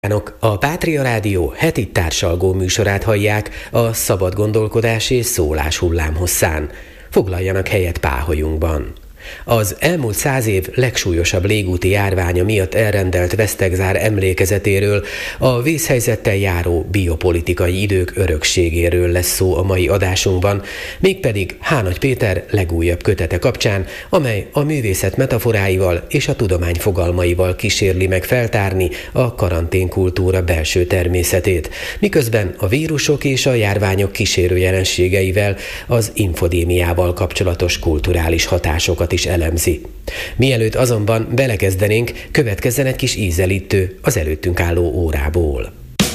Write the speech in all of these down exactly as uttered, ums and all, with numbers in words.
A Pátria Rádió heti társalgó műsorát hallják a szabad gondolkodás és szólás hullámhosszán. Foglaljanak helyet páholyunkban. Az elmúlt száz év legsúlyosabb légúti járványa miatt elrendelt Vesztegzár emlékezetéről, a vészhelyzettel járó biopolitikai idők örökségéről lesz szó a mai adásunkban, mégpedig Hánagy Péter legújabb kötete kapcsán, amely a művészet metaforáival és a tudomány fogalmaival kísérli meg feltárni a karanténkultúra belső természetét, miközben a vírusok és a járványok kísérő jelenségeivel, az infodémiával kapcsolatos kulturális hatásokat is elemzi. Mielőtt azonban belekezdenénk, következzen egy kis ízelítő az előttünk álló órából.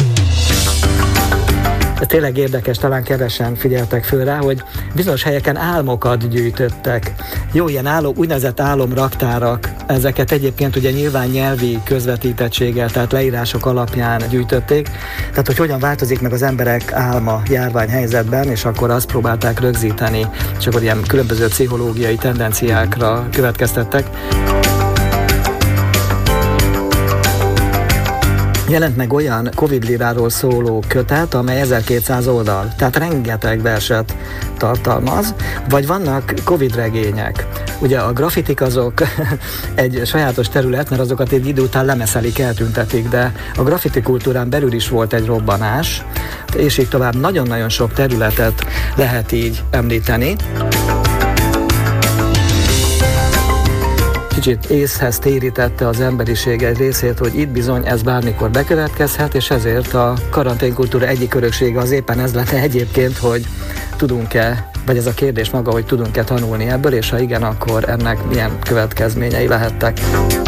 Ez tényleg érdekes, talán kevesen figyeltek föl rá, hogy bizonyos helyeken álmokat gyűjtöttek. Jó, ilyen álom, úgynevezett álomraktárak, ezeket egyébként ugye nyilván nyelvi közvetítettséggel, tehát leírások alapján gyűjtötték. Tehát, hogy hogyan változik meg az emberek álma járványhelyzetben, és akkor azt próbálták rögzíteni, és akkor ilyen különböző pszichológiai tendenciákra következtettek. Jelent meg olyan Covid-líráról szóló kötet, amely ezerkétszáz oldal, tehát rengeteg verset tartalmaz, vagy vannak Covid-regények. Ugye a graffitik azok egy sajátos terület, mert azokat egy idő után lemeszelik, eltüntetik, de a graffiti kultúrán belül is volt egy robbanás, és így tovább nagyon-nagyon sok területet lehet így említeni. Kicsit észhez térítette az emberiség egy részét, hogy itt bizony ez bármikor bekövetkezhet, és ezért a karanténkultúra egyik öröksége az éppen ez lenne egyébként, hogy tudunk-e, vagy ez a kérdés maga, hogy tudunk-e tanulni ebből, és ha igen, akkor ennek milyen következményei lehettek.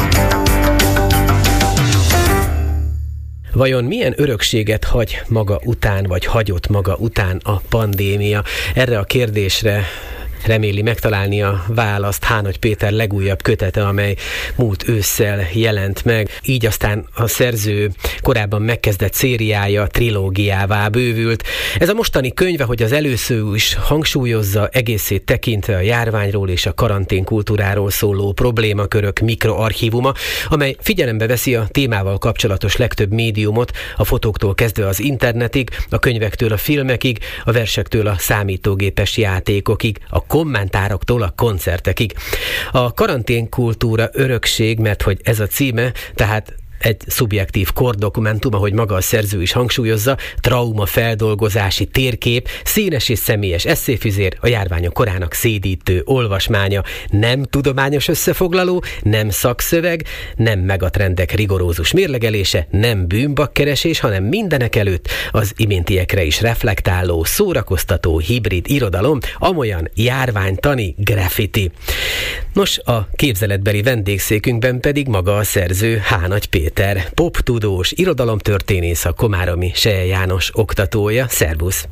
Vajon milyen örökséget hagy maga után, vagy hagyott maga után a pandémia? Erre a kérdésre reméli megtalálni a választ Hánagy Péter legújabb kötete, amely múlt ősszel jelent meg. Így aztán a szerző korábban megkezdett szériája trilógiává bővült. Ez a mostani könyve, hogy az először is hangsúlyozza, egészét tekintve a járványról és a karanténkultúráról szóló problémakörök mikroarchívuma, amely figyelembe veszi a témával kapcsolatos legtöbb médiumot, a fotóktól kezdve az internetig, a könyvektől a filmekig, a versektől a számítógépes játékokig, a kommentároktól a koncertekig. A karanténkultúra örökség, mert hogy ez a címe, tehát egy szubjektív kordokumentum, ahogy maga a szerző is hangsúlyozza, traumafeldolgozási térkép, színes és személyes esszéfüzér, a járványok korának szédítő olvasmánya, nem tudományos összefoglaló, nem szakszöveg, nem megatrendek rigorózus mérlegelése, nem bűnbakkeresés, hanem mindenek előtt az iméntiekre is reflektáló, szórakoztató, hibrid irodalom, amolyan járványtani graffiti. Nos, a képzeletbeli vendégszékünkben pedig maga a szerző, Hánagy Péter. Péter, poptudós, irodalomtörténész, a Komáromi Seje János oktatója. Szervusz!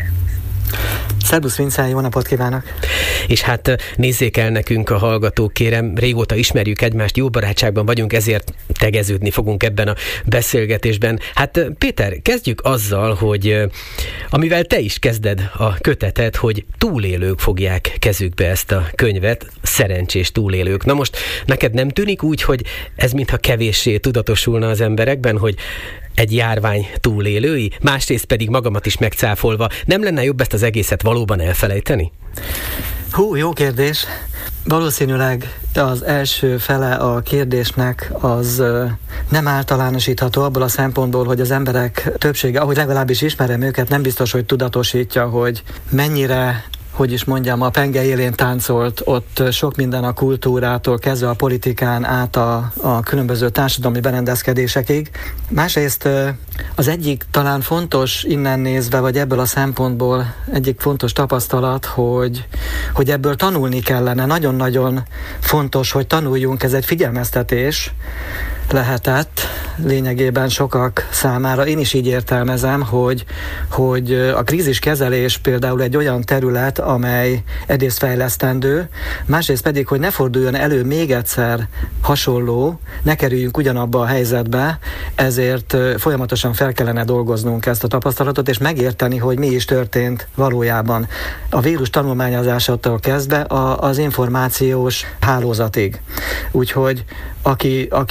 Szervusz, Vince, jó napot kívánok! És hát nézzék el nekünk a hallgatók, kérem, régóta ismerjük egymást, jó barátságban vagyunk, ezért tegeződni fogunk ebben a beszélgetésben. Hát Péter, kezdjük azzal, hogy amivel te is kezded a kötetet, hogy túlélők fogják kezükbe ezt a könyvet, szerencsés túlélők. Na most neked nem tűnik úgy, hogy ez mintha kevéssé tudatosulna az emberekben, hogy egy járvány túlélői, másrészt pedig magamat is megcáfolva, nem lenne jobb ezt az egészet valóban elfelejteni? Hú, jó kérdés. Valószínűleg az első fele a kérdésnek az nem általánosítható abból a szempontból, hogy az emberek többsége, ahogy legalábbis ismerem őket, nem biztos, hogy tudatosítja, hogy mennyire, hogy is mondjam, a penge élén táncolt ott sok minden a kultúrától kezdve a politikán át a, a különböző társadalmi berendezkedésekig. Másrészt az egyik talán fontos innen nézve, vagy ebből a szempontból egyik fontos tapasztalat, hogy, hogy ebből tanulni kellene. Nagyon-nagyon fontos, hogy tanuljunk, ez egy figyelmeztetés lehetett lényegében sokak számára. Én is így értelmezem, hogy, hogy a kríziskezelés például egy olyan terület, amely egyrészt fejlesztendő, másrészt pedig, hogy ne forduljon elő még egyszer hasonló, ne kerüljünk ugyanabba a helyzetbe, ezért folyamatosan fel kellene dolgoznunk ezt a tapasztalatot, és megérteni, hogy mi is történt valójában. A vírus tanulmányozásától kezdve a, az információs hálózatig. Úgyhogy aki, aki túlél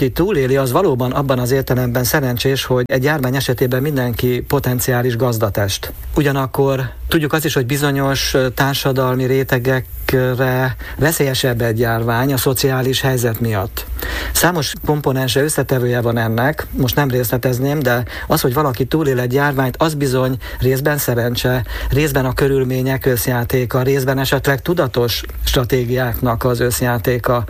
túléli, az valóban abban az értelemben szerencsés, hogy egy járvány esetében mindenki potenciális gazdatest. Ugyanakkor tudjuk azt is, hogy bizonyos társadalmi rétegekre veszélyesebb egy járvány a szociális helyzet miatt. Számos komponense, összetevője van ennek, most nem részletezném, de az, hogy valaki túlél egy járványt, az bizony részben szerencse, részben a körülmények összjátéka, részben esetleg tudatos stratégiáknak az összjátéka,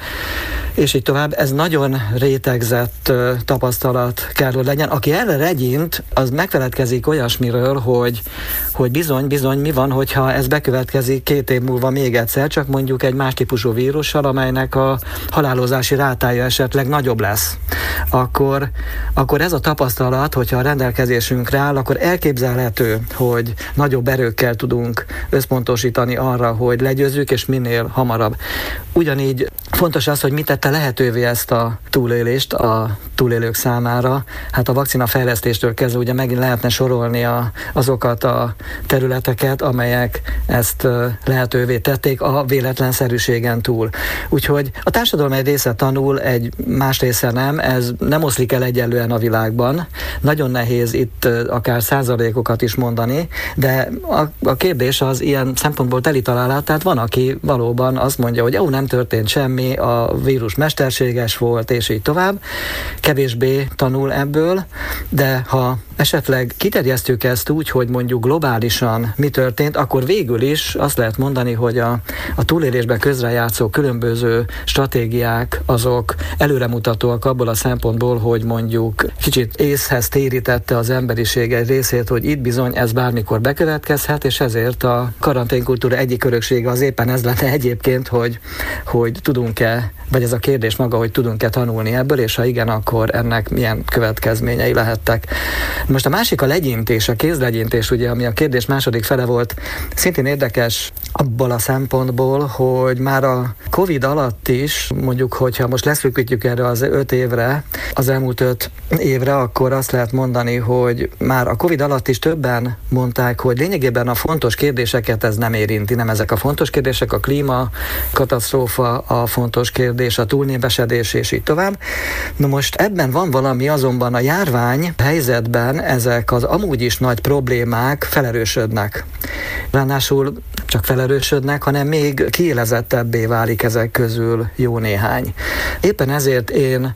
és így tovább. Ez nagyon rétegzett tapasztalat kell, hogy legyen. Aki erre regyint, az megfeledkezik olyasmiről, hogy, hogy bizony, bizony mi van, hogyha ez bekövetkezik két év múlva még egyszer, csak mondjuk egy más típusú vírussal, amelynek a halálozási rátája esetleg nagyobb lesz. Akkor, akkor ez a tapasztalat, hogyha a rendelkezésünkre áll, akkor elképzelhető, hogy nagyobb erőkkel tudunk összpontosítani arra, hogy legyőzzük, és minél hamarabb. Ugyanígy fontos az, hogy mit tette lehetővé ezt a túlélést a túlélők számára. Hát a vakcina fejlesztéstől kezdve ugye megint lehetne sorolni a, azokat a területeket, amelyek ezt lehetővé tették a véletlenszerűségen túl. Úgyhogy a társadalom egy része tanul, egy más része nem, ez nem oszlik el egyenlően a világban. Nagyon nehéz itt akár százalékokat is mondani, de a, a kérdés az ilyen szempontból teli találat, tehát van, aki valóban azt mondja, hogy ó, nem történt semmi, a vírus mesterséges volt, és így tovább. Kevésbé tanul ebből, de ha esetleg kiterjesztjük ezt úgy, hogy mondjuk globálisan mi történt, akkor végül is azt lehet mondani, hogy a, a túlélésbe közrejátszó különböző stratégiák azok előremutatóak abból a szempontból, hogy mondjuk kicsit észhez térítette az emberiség egy részét, hogy itt bizony ez bármikor bekövetkezhet, és ezért a karanténkultúra egyik öröksége az éppen ez lenne egyébként, hogy, hogy tudunk-e, vagy ez a kérdés maga, hogy tudunk-e tanulni ebből, és ha igen, akkor ennek milyen következményei lehettek. Most a másik a legyintés, a kézlegyintés, ugye, ami a kérdés második fele volt, szintén érdekes abból a szempontból, hogy már a Covid alatt is, mondjuk, hogyha most leszűkítjük erre az öt évre, az elmúlt öt évre, akkor azt lehet mondani, hogy már a Covid alatt is többen mondták, hogy lényegében a fontos kérdéseket ez nem érinti, nem ezek a fontos kérdések, a klíma, katasztrófa, a fontos kérdés, a túlnépesedés, és így tovább. Na most ebben van valami, azonban a járvány helyzetben ezek az amúgy is nagy problémák felerősödnek. Ráadásul csak felerősödnek, hanem még kiélezettebbé válik ezek közül jó néhány. Éppen ezért én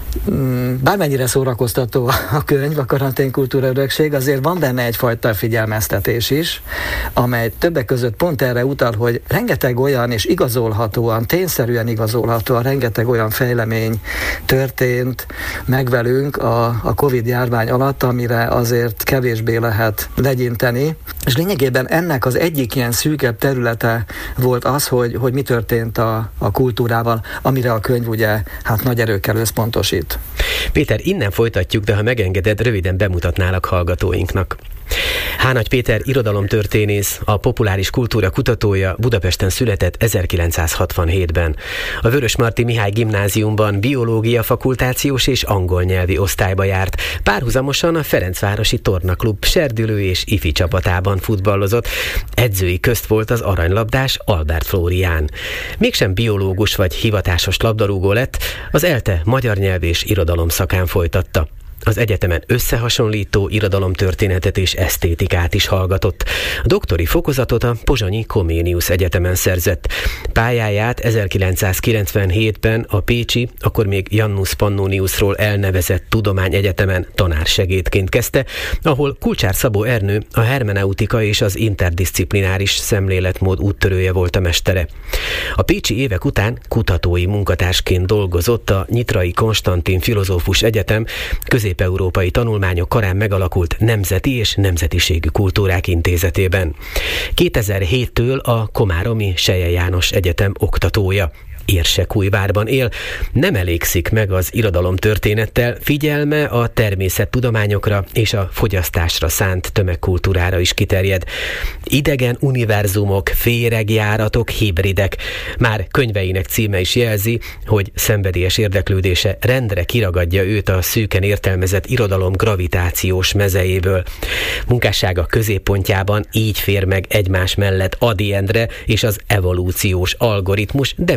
bármennyire szórakoztató a könyv, a Karanténkultúra örökség, azért van benne egyfajta figyelmeztetés is, amely többek között pont erre utal, hogy rengeteg olyan és igazolhatóan, tényszerűen igazolhatóan, rengeteg olyan fejlemény történt meg velünk a, a Covid járvány alatt, amire azért kevésbé lehet legyinteni. És lényegében ennek az egyik ilyen szűkebb területe volt az, hogy, hogy mi történt a, a kultúrával, amire a könyv ugye hát nagy erőkkel összpontosít. Péter, innen folytatjuk, de ha megengeded, röviden bemutatnálak hallgatóinknak. Hánagy Péter irodalomtörténész, a populáris kultúra kutatója, Budapesten született ezerkilencszázhatvanhétben. A Vörösmarty Mihály Gimnáziumban biológia fakultációs és angol nyelvi osztályba járt. Párhuzamosan a Ferencvárosi Tornaklub serdülő és ifi csapatában futballozott. Edzői közt volt az aranylabdás Albert Flórián. Mégsem biológus vagy hivatásos labdarúgó lett, az ELTE magyar nyelv és irodalom szakán folytatta. Az egyetemen összehasonlító irodalomtörténetet és esztétikát is hallgatott. A doktori fokozatot a Pozsonyi Comenius Egyetemen szerzett. Pályáját ezerkilencszázkilencvenhétben a pécsi, akkor még Janus Pannoniusról elnevezett tudományegyetemen tanársegédként kezdte, ahol Kulcsár Szabó Ernő a hermeneutika és az interdiszciplináris szemléletmód úttörője volt a mestere. A pécsi évek után kutatói munkatársként dolgozott a Nyitrai Konstantin Filozófus Egyetem közép-európai tanulmányok karán megalakult Nemzeti és Nemzetiségű Kultúrák Intézetében. kétezer-héttől a Komáromi Selye János Egyetem oktatója. Érsekújvárban él, nem elégszik meg az irodalomtörténettel, figyelme a természettudományokra és a fogyasztásra szánt tömegkultúrára is kiterjed. Idegen univerzumok, féregjáratok, hibridek. Már könyveinek címe is jelzi, hogy szenvedélyes érdeklődése rendre kiragadja őt a szűken értelmezett irodalom gravitációs mezejéből. Munkássága középpontjában így fér meg egymás mellett Ady Endre és az evolúciós algoritmus, de még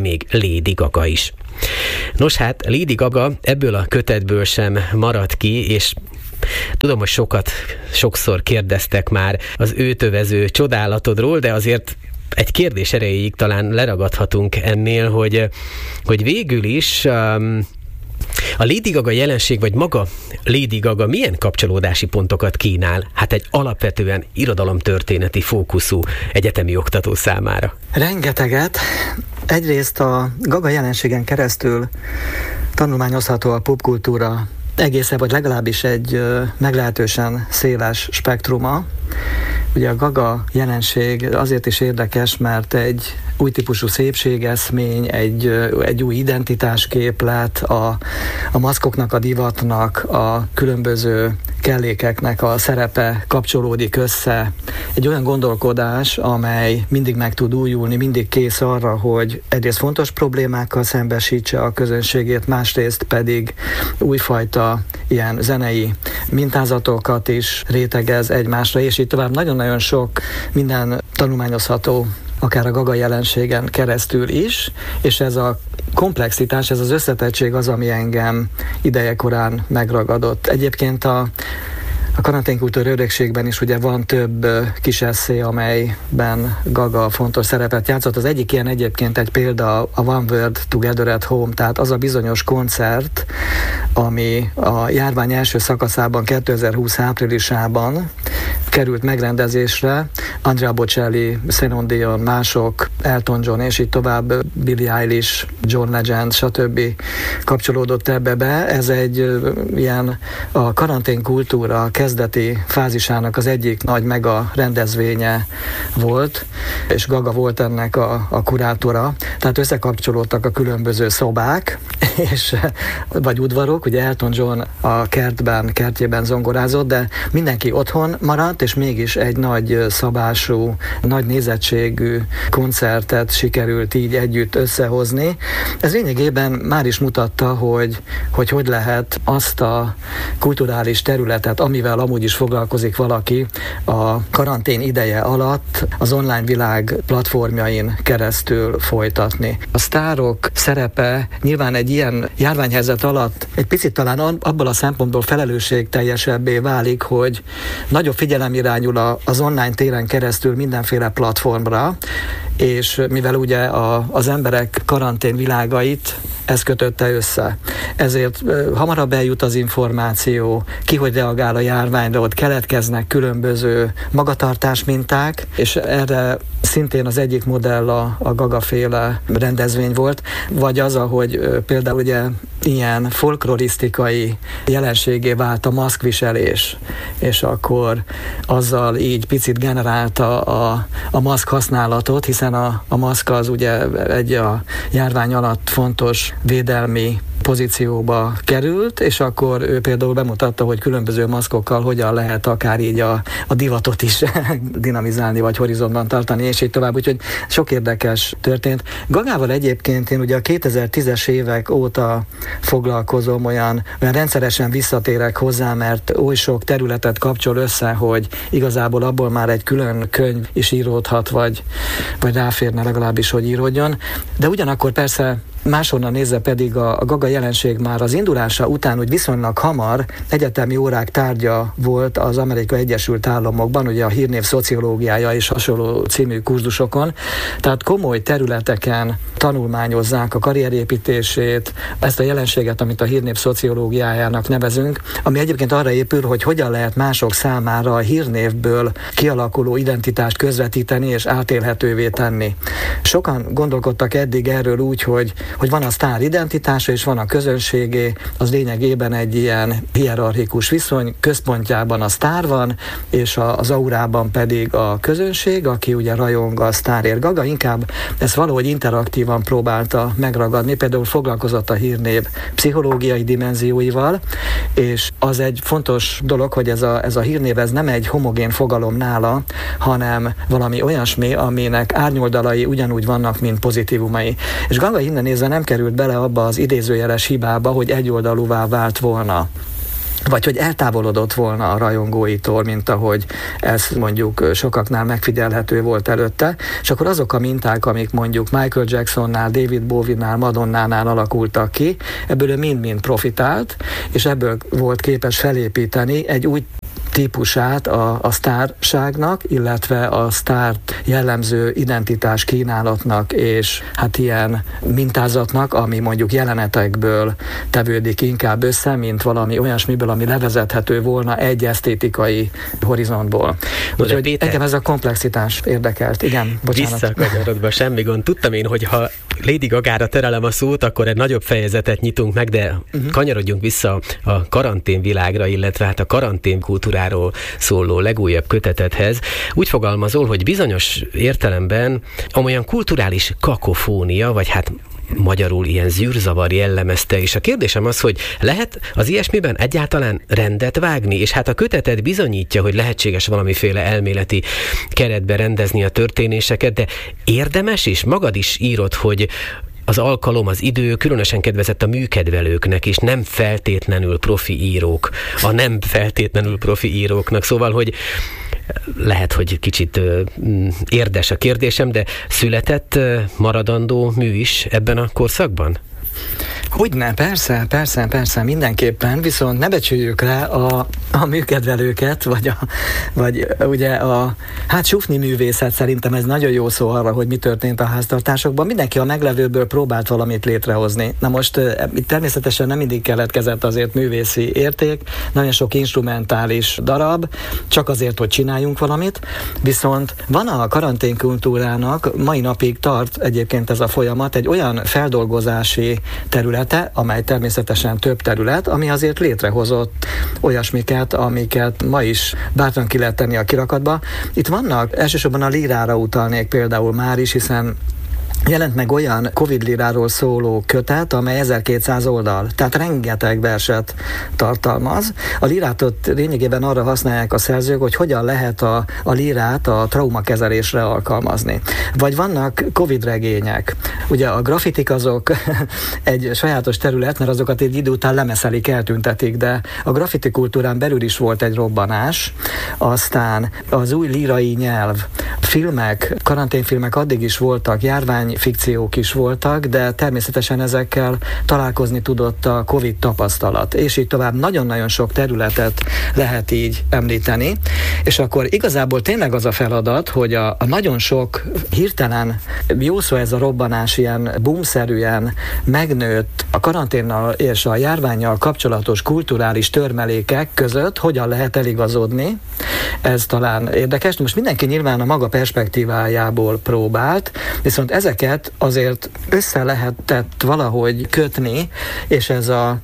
Lady Gaga is. Nos hát, Lady Gaga ebből a kötetből sem maradt ki, és tudom, hogy sokat, sokszor kérdeztek már az őt övező csodálatodról, de azért egy kérdés erejéig talán leragadhatunk ennél, hogy, hogy végül is um, a Lady Gaga jelenség, vagy maga Lady Gaga milyen kapcsolódási pontokat kínál? Hát egy alapvetően irodalomtörténeti fókuszú egyetemi oktató számára. Rengeteget. Egyrészt a Gaga jelenségen keresztül tanulmányozható a popkultúra egészen, vagy legalábbis egy meglehetősen széles spektruma. Ugye a Gaga jelenség azért is érdekes, mert egy új típusú szépségeszmény, egy, egy új identitásképlet, a, a maszkoknak, a divatnak, a különböző kellékeknek a szerepe kapcsolódik össze. Egy olyan gondolkodás, amely mindig meg tud újulni, mindig kész arra, hogy egyrészt fontos problémákkal szembesítse a közönségét, másrészt pedig újfajta ilyen zenei mintázatokat is rétegez egymásra, és így tovább nagyon-nagyon sok minden tanulmányozható akár a Gaga jelenségen keresztül is, és ez a komplexitás, ez az összetettség az, ami engem idejekorán megragadott. Egyébként a A karanténkultúra örökségben is ugye van több kis esszé, amelyben Gaga fontos szerepet játszott. Az egyik ilyen egyébként egy példa a One World Together at Home, tehát az a bizonyos koncert, ami a járvány első szakaszában kétezer-húsz áprilisában került megrendezésre. Andrea Bocelli, Celine Dion, mások, Elton John és így tovább, Billie Eilish, John Legend, stb. Kapcsolódott ebbe be. Ez egy ilyen a karanténkultúra kezdeti fázisának az egyik nagy mega rendezvénye volt, és Gaga volt ennek a, a kurátora. Tehát összekapcsolódtak a különböző szobák, és, vagy udvarok, ugye Elton John a kertben, kertjében zongorázott, de mindenki otthon maradt, és mégis egy nagy szabású, nagy nézettségű koncertet sikerült így együtt összehozni. Ez lényegében már is mutatta, hogy hogy, hogy lehet azt a kulturális területet, amivel amúgy is foglalkozik valaki a karantén ideje alatt az online világ platformjain keresztül folytatni. A sztárok szerepe nyilván egy ilyen járványhelyzet alatt egy picit talán abból a szempontból felelősségteljesebbé válik, hogy nagyobb figyelem irányul az online téren keresztül mindenféle platformra, és mivel ugye a, az emberek karantén világait ez kötötte össze. Ezért uh, hamarabb eljut az információ, ki hogy reagál a járványra, ott keletkeznek különböző magatartás minták, és erre szintén az egyik modell a, a Gaga-féle rendezvény volt, vagy az, ahogy uh, például ugye ilyen folklorisztikai jelenségé vált a maszkviselés, és akkor azzal így picit generálta a, a maszk használatot, hiszen a, a maszk az ugye egy a járvány alatt fontos védelmi pozícióba került, és akkor ő például bemutatta, hogy különböző maszkokkal hogyan lehet akár így a, a divatot is dinamizálni, vagy horizontban tartani, és így tovább, úgyhogy sok érdekes történt. Gagával egyébként én ugye a kétezer-tízes évek óta foglalkozom, olyan, olyan rendszeresen visszatérek hozzá, mert oly sok területet kapcsol össze, hogy igazából abból már egy külön könyv is íródhat, vagy, vagy ráférne legalábbis, hogy íródjon. De ugyanakkor persze máshonnan nézve pedig a, a Gaga jelenség már az indulása után, úgy viszonylag hamar egyetemi órák tárgya volt az Amerikai Egyesült Államokban, ugye a hírnév szociológiája és hasonló című kurzusokon, tehát komoly területeken tanulmányozzák a karrierépítését, ezt a jelenséget, amit a hírnév szociológiájának nevezünk, ami egyébként arra épül, hogy hogyan lehet mások számára a hírnévből kialakuló identitást közvetíteni és átélhetővé tenni. Sokan gondolkodtak eddig erről úgy, hogy hogy van a sztár identitása, és van a közönségé, az lényegében egy ilyen hierarchikus viszony, központjában a sztár van, és a, az aurában pedig a közönség, aki ugye rajong a sztárért. Gaga inkább ezt valahogy interaktívan próbálta megragadni, például foglalkozott a hírnév pszichológiai dimenzióival, és az egy fontos dolog, hogy ez a, ez a hírnév ez nem egy homogén fogalom nála, hanem valami olyasmi, aminek árnyoldalai ugyanúgy vannak, mint pozitívumai. És Gaga innen nézve nem került bele abba az idézőjeles hibába, hogy egyoldalúvá vált volna. vagy hogy eltávolodott volna a rajongóitól, mint ahogy ez mondjuk sokaknál megfigyelhető volt előtte, és akkor azok a minták, amik mondjuk Michael Jacksonnál, David Bowie-nál, Madonnánál alakultak ki, ebből ő mind-mind profitált, és ebből volt képes felépíteni egy új típusát a, a sztárságnak, illetve a sztárt jellemző identitás kínálatnak és hát ilyen mintázatnak, ami mondjuk jelenetekből tevődik inkább össze, mint valami olyasmiből, ami levezethető volna egy esztétikai horizontból. Úgyhogy engem ez a komplexitás érdekelt. Igen, bocsánat. Visszakanyarodva, semmi gond. Tudtam én, hogy ha Lady Gagára terelem a szót, akkor egy nagyobb fejezetet nyitunk meg, de uh-huh. kanyarodjunk vissza a karanténvilágra, illetve hát a karantén kultúráról szóló legújabb kötetethez. Úgy fogalmazol, hogy bizonyos értelemben amolyan kulturális kakofónia, vagy hát magyarul ilyen zűrzavar jellemezte, és a kérdésem az, hogy lehet az ilyesmiben egyáltalán rendet vágni, és hát a köteted bizonyítja, hogy lehetséges valamiféle elméleti keretbe rendezni a történéseket, de érdemes is? Magad is írod, hogy az alkalom, az idő különösen kedvezett a műkedvelőknek, és nem feltétlenül profi írók, a nem feltétlenül profi íróknak. Szóval, hogy lehet, hogy kicsit ö, érdes a kérdésem, de született ö, maradandó mű is ebben a korszakban? Hogyne, persze, persze, persze, mindenképpen, viszont ne becsüljük rá a, a műkedvelőket, vagy, a, vagy ugye a, hát sufni művészet, szerintem ez nagyon jó szó arra, hogy mi történt a háztartásokban. Mindenki a meglevőből próbált valamit létrehozni. Na most itt természetesen nem mindig keletkezett azért művészi érték, nagyon sok instrumentális darab, csak azért, hogy csináljunk valamit, viszont van a karanténkultúrának, mai napig tart egyébként ez a folyamat, egy olyan feldolgozási területe, amely természetesen több terület, ami azért létrehozott olyasmiket, amiket ma is bátran ki lehet tenni a kirakatba. Itt vannak, elsősorban a lírára utalnék például már is, hiszen jelent meg olyan Covid líráról szóló kötet, amely ezerkétszáz oldal, tehát rengeteg verset tartalmaz. A lírát ott lényegében arra használják a szerzők, hogy hogyan lehet a, a lírát a traumakezelésre alkalmazni. Vagy vannak Covid regények. Ugye a grafitik azok egy sajátos terület, mert azokat egy idő után lemeszelik, eltüntetik, de a graffiti kultúrán belül is volt egy robbanás. Aztán az új lírai nyelv, filmek, karanténfilmek addig is voltak, járvány fikciók is voltak, de természetesen ezekkel találkozni tudott a Covid tapasztalat, és így tovább nagyon-nagyon sok területet lehet így említeni, és akkor igazából tényleg az a feladat, hogy a, a nagyon sok hirtelen, jó szó ez a robbanás, ilyen boomszerűen megnőtt a karanténnal és a járvánnyal kapcsolatos kulturális törmelékek között hogyan lehet eligazodni. Ez talán érdekes. Most mindenki nyilván a maga perspektívájából próbált, viszont ezeket azért össze lehetett valahogy kötni, és ez a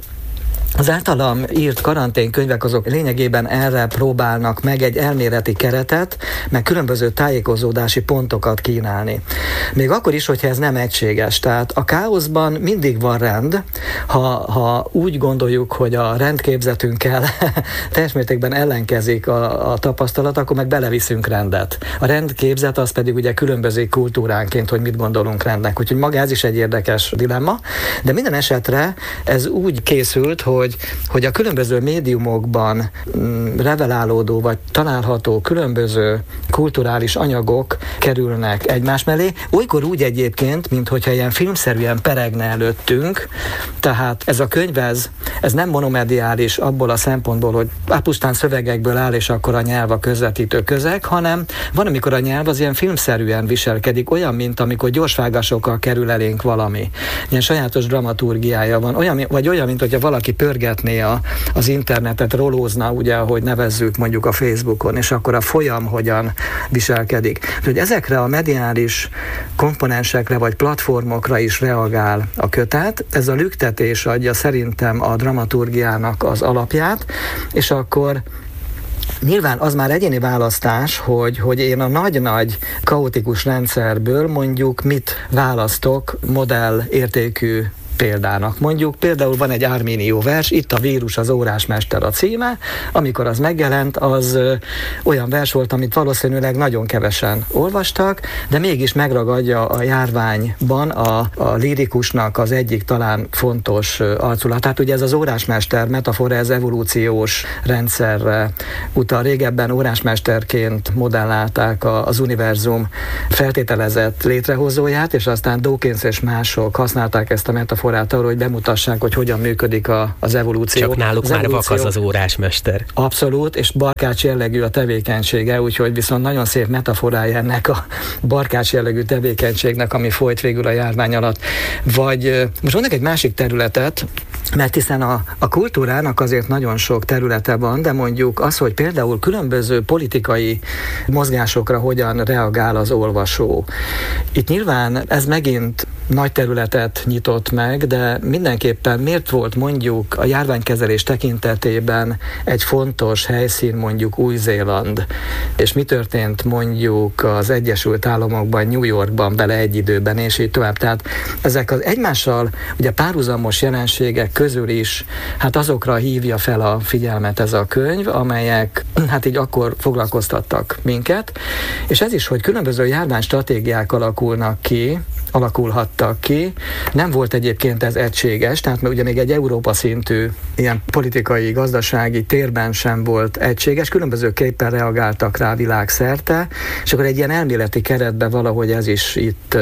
Az általam írt karanténkönyvek azok lényegében erre próbálnak meg egy elméleti keretet, meg különböző tájékozódási pontokat kínálni. Még akkor is, hogyha ez nem egységes. Tehát a káoszban mindig van rend, ha, ha úgy gondoljuk, hogy a rendképzetünkkel teljes mértékben ellenkezik a, a tapasztalat, akkor meg beleviszünk rendet. A rendképzet az pedig ugye különbözik kultúránként, hogy mit gondolunk rendnek. Úgyhogy maga ez is egy érdekes dilemma, de minden esetre ez úgy készült, hogy Hogy, hogy a különböző médiumokban mm, revelálódó vagy található különböző kulturális anyagok kerülnek egymás mellé, olykor úgy egyébként, mint hogyha ilyen filmszerűen peregne előttünk, tehát ez a könyv, ez, ez nem monomediális abból a szempontból, hogy pusztán szövegekből áll, és akkor a nyelv a közvetítő közeg, hanem van, amikor a nyelv az ilyen filmszerűen viselkedik, olyan, mint amikor gyorsvágásokkal kerül elénk valami. Ilyen sajátos dramaturgiája van, olyan, vagy olyan, mint hogyha valaki pörgetné a, az internetet, rolózna, ugye, ahogy nevezzük mondjuk a Facebookon, és akkor a folyam hogyan viselkedik. Hogy ezekre a mediális komponensekre vagy platformokra is reagál a kötet, ez a lüktetés adja szerintem a dramaturgiának az alapját, és akkor nyilván az már egyéni választás, hogy, hogy én a nagy-nagy kaotikus rendszerből mondjuk mit választok modell értékű példának. Mondjuk például van egy Arminio vers, Itt a vírus az órásmester a címe, amikor az megjelent, az ö, olyan vers volt, amit valószínűleg nagyon kevesen olvastak, de mégis megragadja a járványban a, a lírikusnak az egyik talán fontos arculatát. Ugye ez az órásmester metafora, ez evolúciós rendszerre utal. Régebben órásmesterként modellálták a, az univerzum feltételezett létrehozóját, és aztán Dawkins és mások használták ezt a metaforát arra, hogy bemutassák, hogy hogyan működik a, az evolúció. Csak náluk az már evolúció, vak az az órásmester. Abszolút, és barkács jellegű a tevékenysége, úgyhogy viszont nagyon szép metaforája ennek a barkács jellegű tevékenységnek, ami folyt végül a járvány alatt. Vagy most mondok egy másik területet, mert hiszen a, a kultúrának azért nagyon sok területe van, de mondjuk az, hogy például különböző politikai mozgásokra hogyan reagál az olvasó. Itt nyilván ez megint nagy területet nyitott meg, de mindenképpen miért volt mondjuk a járványkezelés tekintetében egy fontos helyszín mondjuk Új-Zéland, és mi történt mondjuk az Egyesült Államokban, New Yorkban bele egy időben, és így tovább. Tehát ezek az egymással ugye párhuzamos jelenségek közül is, hát azokra hívja fel a figyelmet ez a könyv, amelyek hát így akkor foglalkoztattak minket, és ez is, hogy különböző járványstratégiák alakulnak ki, alakulhattak ki. Nem volt egyébként ez egységes, tehát ugye még egy Európa szintű ilyen politikai, gazdasági térben sem volt egységes, különbözőképpen reagáltak rá világszerte, és akkor egy ilyen elméleti keretben valahogy ez is itt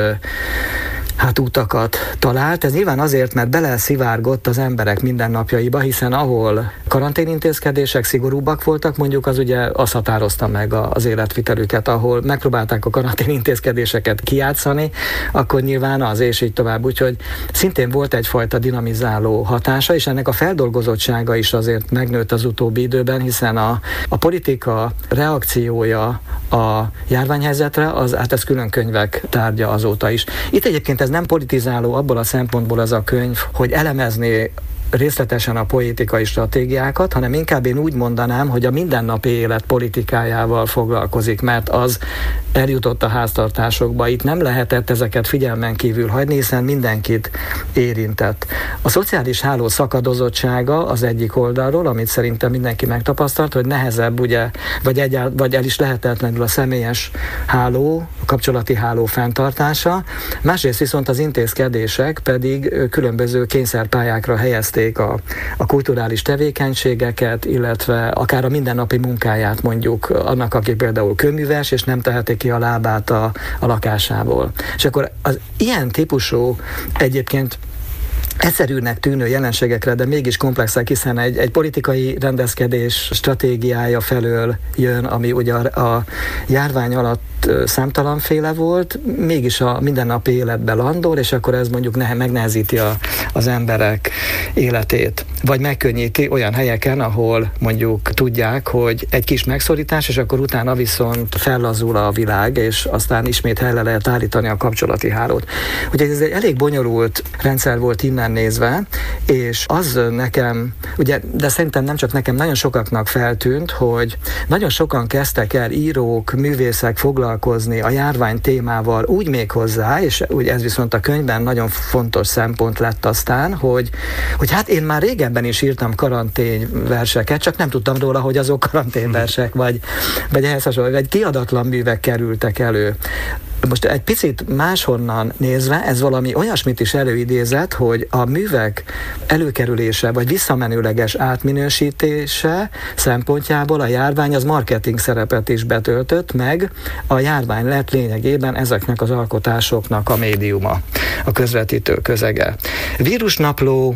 hát utakat talált. Ez nyilván azért, mert beleszivárgott az emberek mindennapjaiba, hiszen ahol karanténintézkedések szigorúbbak voltak, mondjuk az ugye azt határozta meg az életvitelüket, ahol megpróbálták a karanténintézkedéseket kijátszani, akkor nyilván az, és így tovább. Úgyhogy szintén volt egyfajta dinamizáló hatása, és ennek a feldolgozottsága is azért megnőtt az utóbbi időben, hiszen a, a politika reakciója a járványhelyzetre, az, hát ez külön könyvek tárgya azóta is. Itt egyébként ez nem politizáló abból a szempontból az a könyv, hogy elemezni részletesen a politikai stratégiákat, hanem inkább én úgy mondanám, hogy a mindennapi élet politikájával foglalkozik, mert az eljutott a háztartásokba. Itt nem lehetett ezeket figyelmen kívül hagyni, hiszen mindenkit érintett. A szociális háló szakadozottsága az egyik oldalról, amit szerintem mindenki megtapasztalt, hogy nehezebb, ugye, vagy, egyált, vagy el is lehetetlenül a személyes háló, a kapcsolati háló fenntartása. Másrészt viszont az intézkedések pedig különböző kényszerpályákra helyezték A, a kulturális tevékenységeket, illetve akár a mindennapi munkáját mondjuk annak, aki például kőműves, és nem teheti ki a lábát a, a lakásából. És akkor az ilyen típusú egyébként egyszerűnek tűnő jelenségekre, de mégis komplexek, hiszen egy, egy politikai rendezkedés stratégiája felől jön, ami ugye a, a járvány alatt számtalanféle volt, mégis a mindennapi életbe landol, és akkor ez mondjuk ne, megnehezíti a, az emberek életét. Vagy megkönnyíti olyan helyeken, ahol mondjuk tudják, hogy egy kis megszorítás, és akkor utána viszont fellazul a világ, és aztán ismét helyre lehet állítani a kapcsolati hálót. Úgyhogy ez egy elég bonyolult rendszer volt innen nézve, és az nekem, ugye, de szerintem nem csak nekem, nagyon sokaknak feltűnt, hogy nagyon sokan kezdtek el írók, művészek foglalkozni a járvány témával úgy még hozzá, és ugye ez viszont a könyvben nagyon fontos szempont lett aztán, hogy, hogy hát én már régebben is írtam karanténverseket, csak nem tudtam róla, hogy azok karanténversek, vagy, vagy ehhez hasonló, vagy kiadatlan művek kerültek elő. Most egy picit máshonnan nézve, ez valami olyasmit is előidézett, hogy a művek előkerülése, vagy visszamenőleges átminősítése szempontjából a járvány az marketing szerepet is betöltött, meg a járvány lett lényegében ezeknek az alkotásoknak a médiuma, a közvetítő közege. Vírusnapló,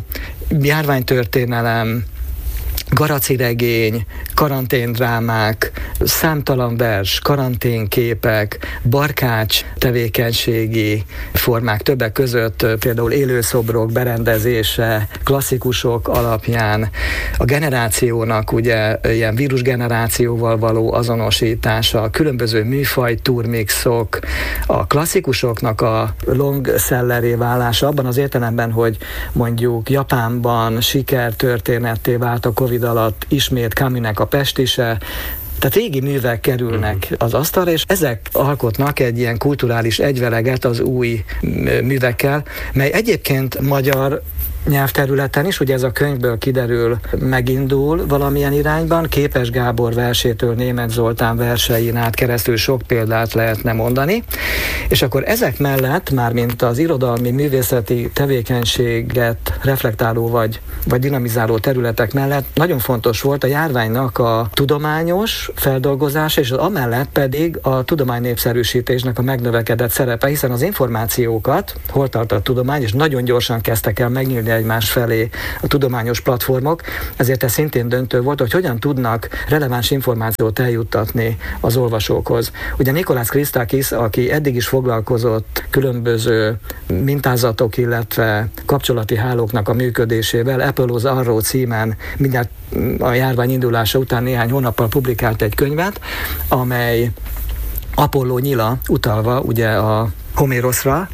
járványtörténelem, Garaci regény, karanténdrámák, számtalan vers, karanténképek, barkács tevékenységi formák, többek között például élőszobrok berendezése, klasszikusok alapján, a generációnak ugye ilyen vírusgenerációval való azonosítása, különböző műfaj turmixok, a klasszikusoknak a longselleré válása abban az értelemben, hogy mondjuk Japánban sikertörténetté vált a Covid alatt ismét Camusnek a Pestise, Tehát régi művek kerülnek az asztalra, és ezek alkotnak egy ilyen kulturális egyveleget az új művekkel, mely egyébként magyar nyelvterületen is, ugye ez a könyvből kiderül, megindul valamilyen irányban, Képes Gábor versétől Németh Zoltán versein át keresztül sok példát lehetne mondani, és akkor ezek mellett, mármint az irodalmi, művészeti tevékenységet reflektáló vagy, vagy dinamizáló területek mellett nagyon fontos volt a járványnak a tudományos feldolgozása, és az amellett pedig a tudománynépszerűsítésnek a megnövekedett szerepe, hiszen az információkat, hol tart a tudomány, és nagyon gyorsan kezdtek el megnyílni egymás felé a tudományos platformok, ezért ez szintén döntő volt, hogy hogyan tudnak releváns információt eljuttatni az olvasókhoz. Ugye Nikolás Christakis, aki eddig is foglalkozott különböző mintázatok, illetve kapcsolati hálóknak a működésével, Apple az Arrow címen mindjárt a járvány indulása után néhány hónappal publikált egy könyvet, amely Apolló nyila utalva ugye a Homéroszra,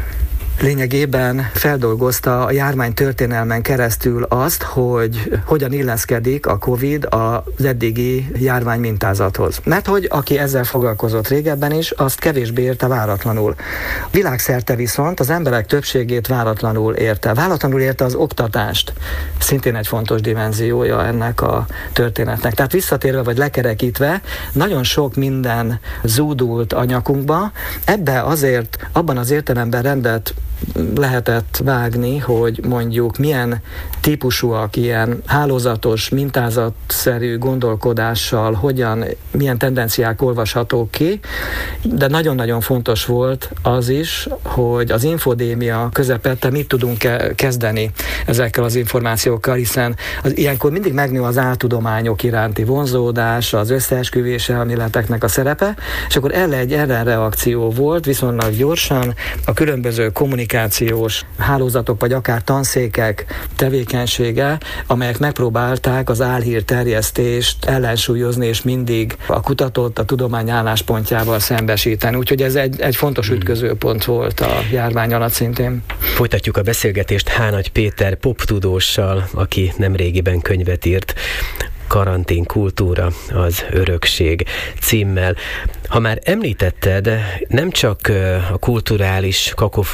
lényegében feldolgozta a járvány történelmen keresztül azt, hogy hogyan illeszkedik a Covid az eddigi járvány mintázathoz. Mert hogy aki ezzel foglalkozott régebben is, azt kevésbé érte váratlanul. Világszerte viszont az emberek többségét váratlanul érte. Váratlanul érte az oktatást. Szintén egy fontos dimenziója ennek a történetnek. Tehát visszatérve vagy lekerekítve, nagyon sok minden zúdult a nyakunkba. Ebbe azért, abban az értelemben rendet lehetett vágni, hogy mondjuk milyen típusúak, ilyen hálózatos, mintázatszerű gondolkodással, hogyan, milyen tendenciák olvashatók ki, de nagyon-nagyon fontos volt az is, hogy az infodémia közepette mit tudunk kezdeni ezekkel az információkkal, hiszen az, ilyenkor mindig megnő az áltudományok iránti vonzódás, az összeesküvés elméleteknek a szerepe, és akkor erre egy ellenreakció volt, viszonylag gyorsan a különböző kommunikációs hálózatok, vagy akár tanszékek tevékenysége, amelyek megpróbálták az álhír terjesztést ellensúlyozni, és mindig a kutatót a tudomány álláspontjával szembesíteni. Úgyhogy ez egy, egy fontos ütközőpont volt a járvány alatt szintén. Folytatjuk a beszélgetést Hánagy Péter poptudóssal, aki nemrégiben könyvet írt, Karantén kultúra, az örökség címmel. Ha már említetted, nem csak a kulturális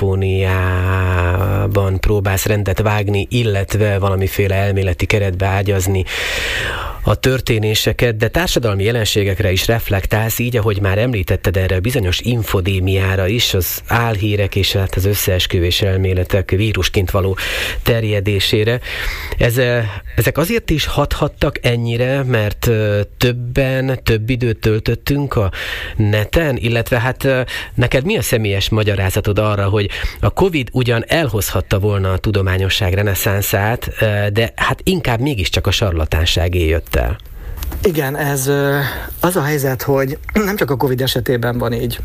kakofóniában próbálsz rendet vágni, illetve valamiféle elméleti keretbe ágyazni a történéseket, de társadalmi jelenségekre is reflektálsz, így, ahogy már említetted, erre a bizonyos infodémiára is, az álhírek és hát az összeesküvés elméletek vírusként való terjedésére. Ez, ezek azért is hathattak ennyire, mert többen, több időt töltöttünk a neten, illetve hát neked mi a személyes magyarázatod arra, hogy a Covid ugyan elhozhatta volna a tudományosság reneszánszát, de hát inkább mégiscsak a sarlatánságé jött el? Igen, ez az a helyzet, hogy nem csak a Covid esetében van így.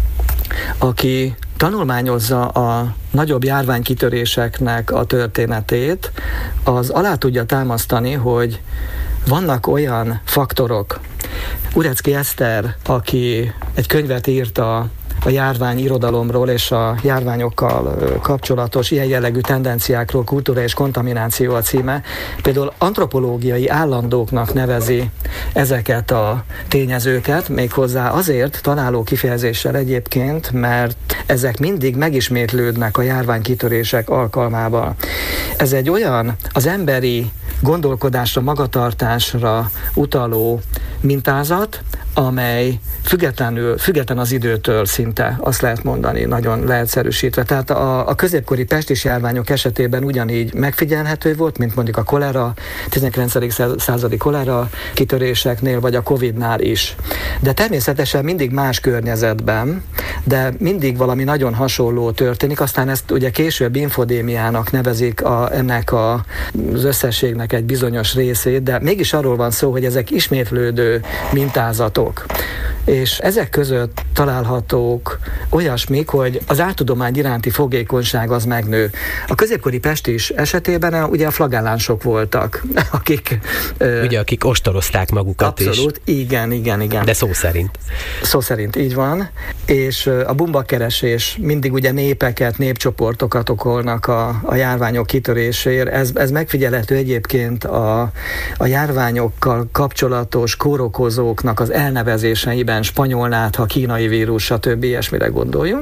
Aki tanulmányozza a nagyobb járványkitöréseknek a történetét, az alá tudja támasztani, hogy vannak olyan faktorok. Urecki Eszter, aki egy könyvet írt a a járvány irodalomról és a járványokkal kapcsolatos ilyen jellegű tendenciákról, kultúra és kontamináció a címe, például antropológiai állandóknak nevezi ezeket a tényezőket, méghozzá azért találó kifejezéssel egyébként, mert ezek mindig megismétlődnek a járványkitörések alkalmával. Ez egy olyan az emberi gondolkodásra, magatartásra utaló mintázat, amely függetlenül, független az időtől szinte, azt lehet mondani, nagyon leegyszerűsítve. Tehát a, a középkori pestis járványok esetében ugyanígy megfigyelhető volt, mint mondjuk a kolera, tizenkilencedik századi kolera kitöréseknél, vagy a Covidnál is. De természetesen mindig más környezetben, de mindig valami nagyon hasonló történik, aztán ezt ugye később infodémiának nevezik a, ennek a, az összességnek egy bizonyos részét, de mégis arról van szó, hogy ezek ismétlődő mintázatok. És ezek között találhatók olyasmik, hogy az áltudomány iránti fogékonyság az megnő. A középkori pestis esetében a, ugye a flagellánsok voltak, akik... Ugye, akik ostorozták magukat. Abszolút, és... igen, igen, igen. De szó szerint. Szó szerint, így van. És a bumbakeresés mindig ugye népeket, népcsoportokat okolnak a, a járványok kitörésére. Ez, ez megfigyelhető egyébként a, a járványokkal kapcsolatos kórokozóknak az elnevezéseiben, spanyolnátha, kínai vírus, stb. Ilyesmire gondoljunk.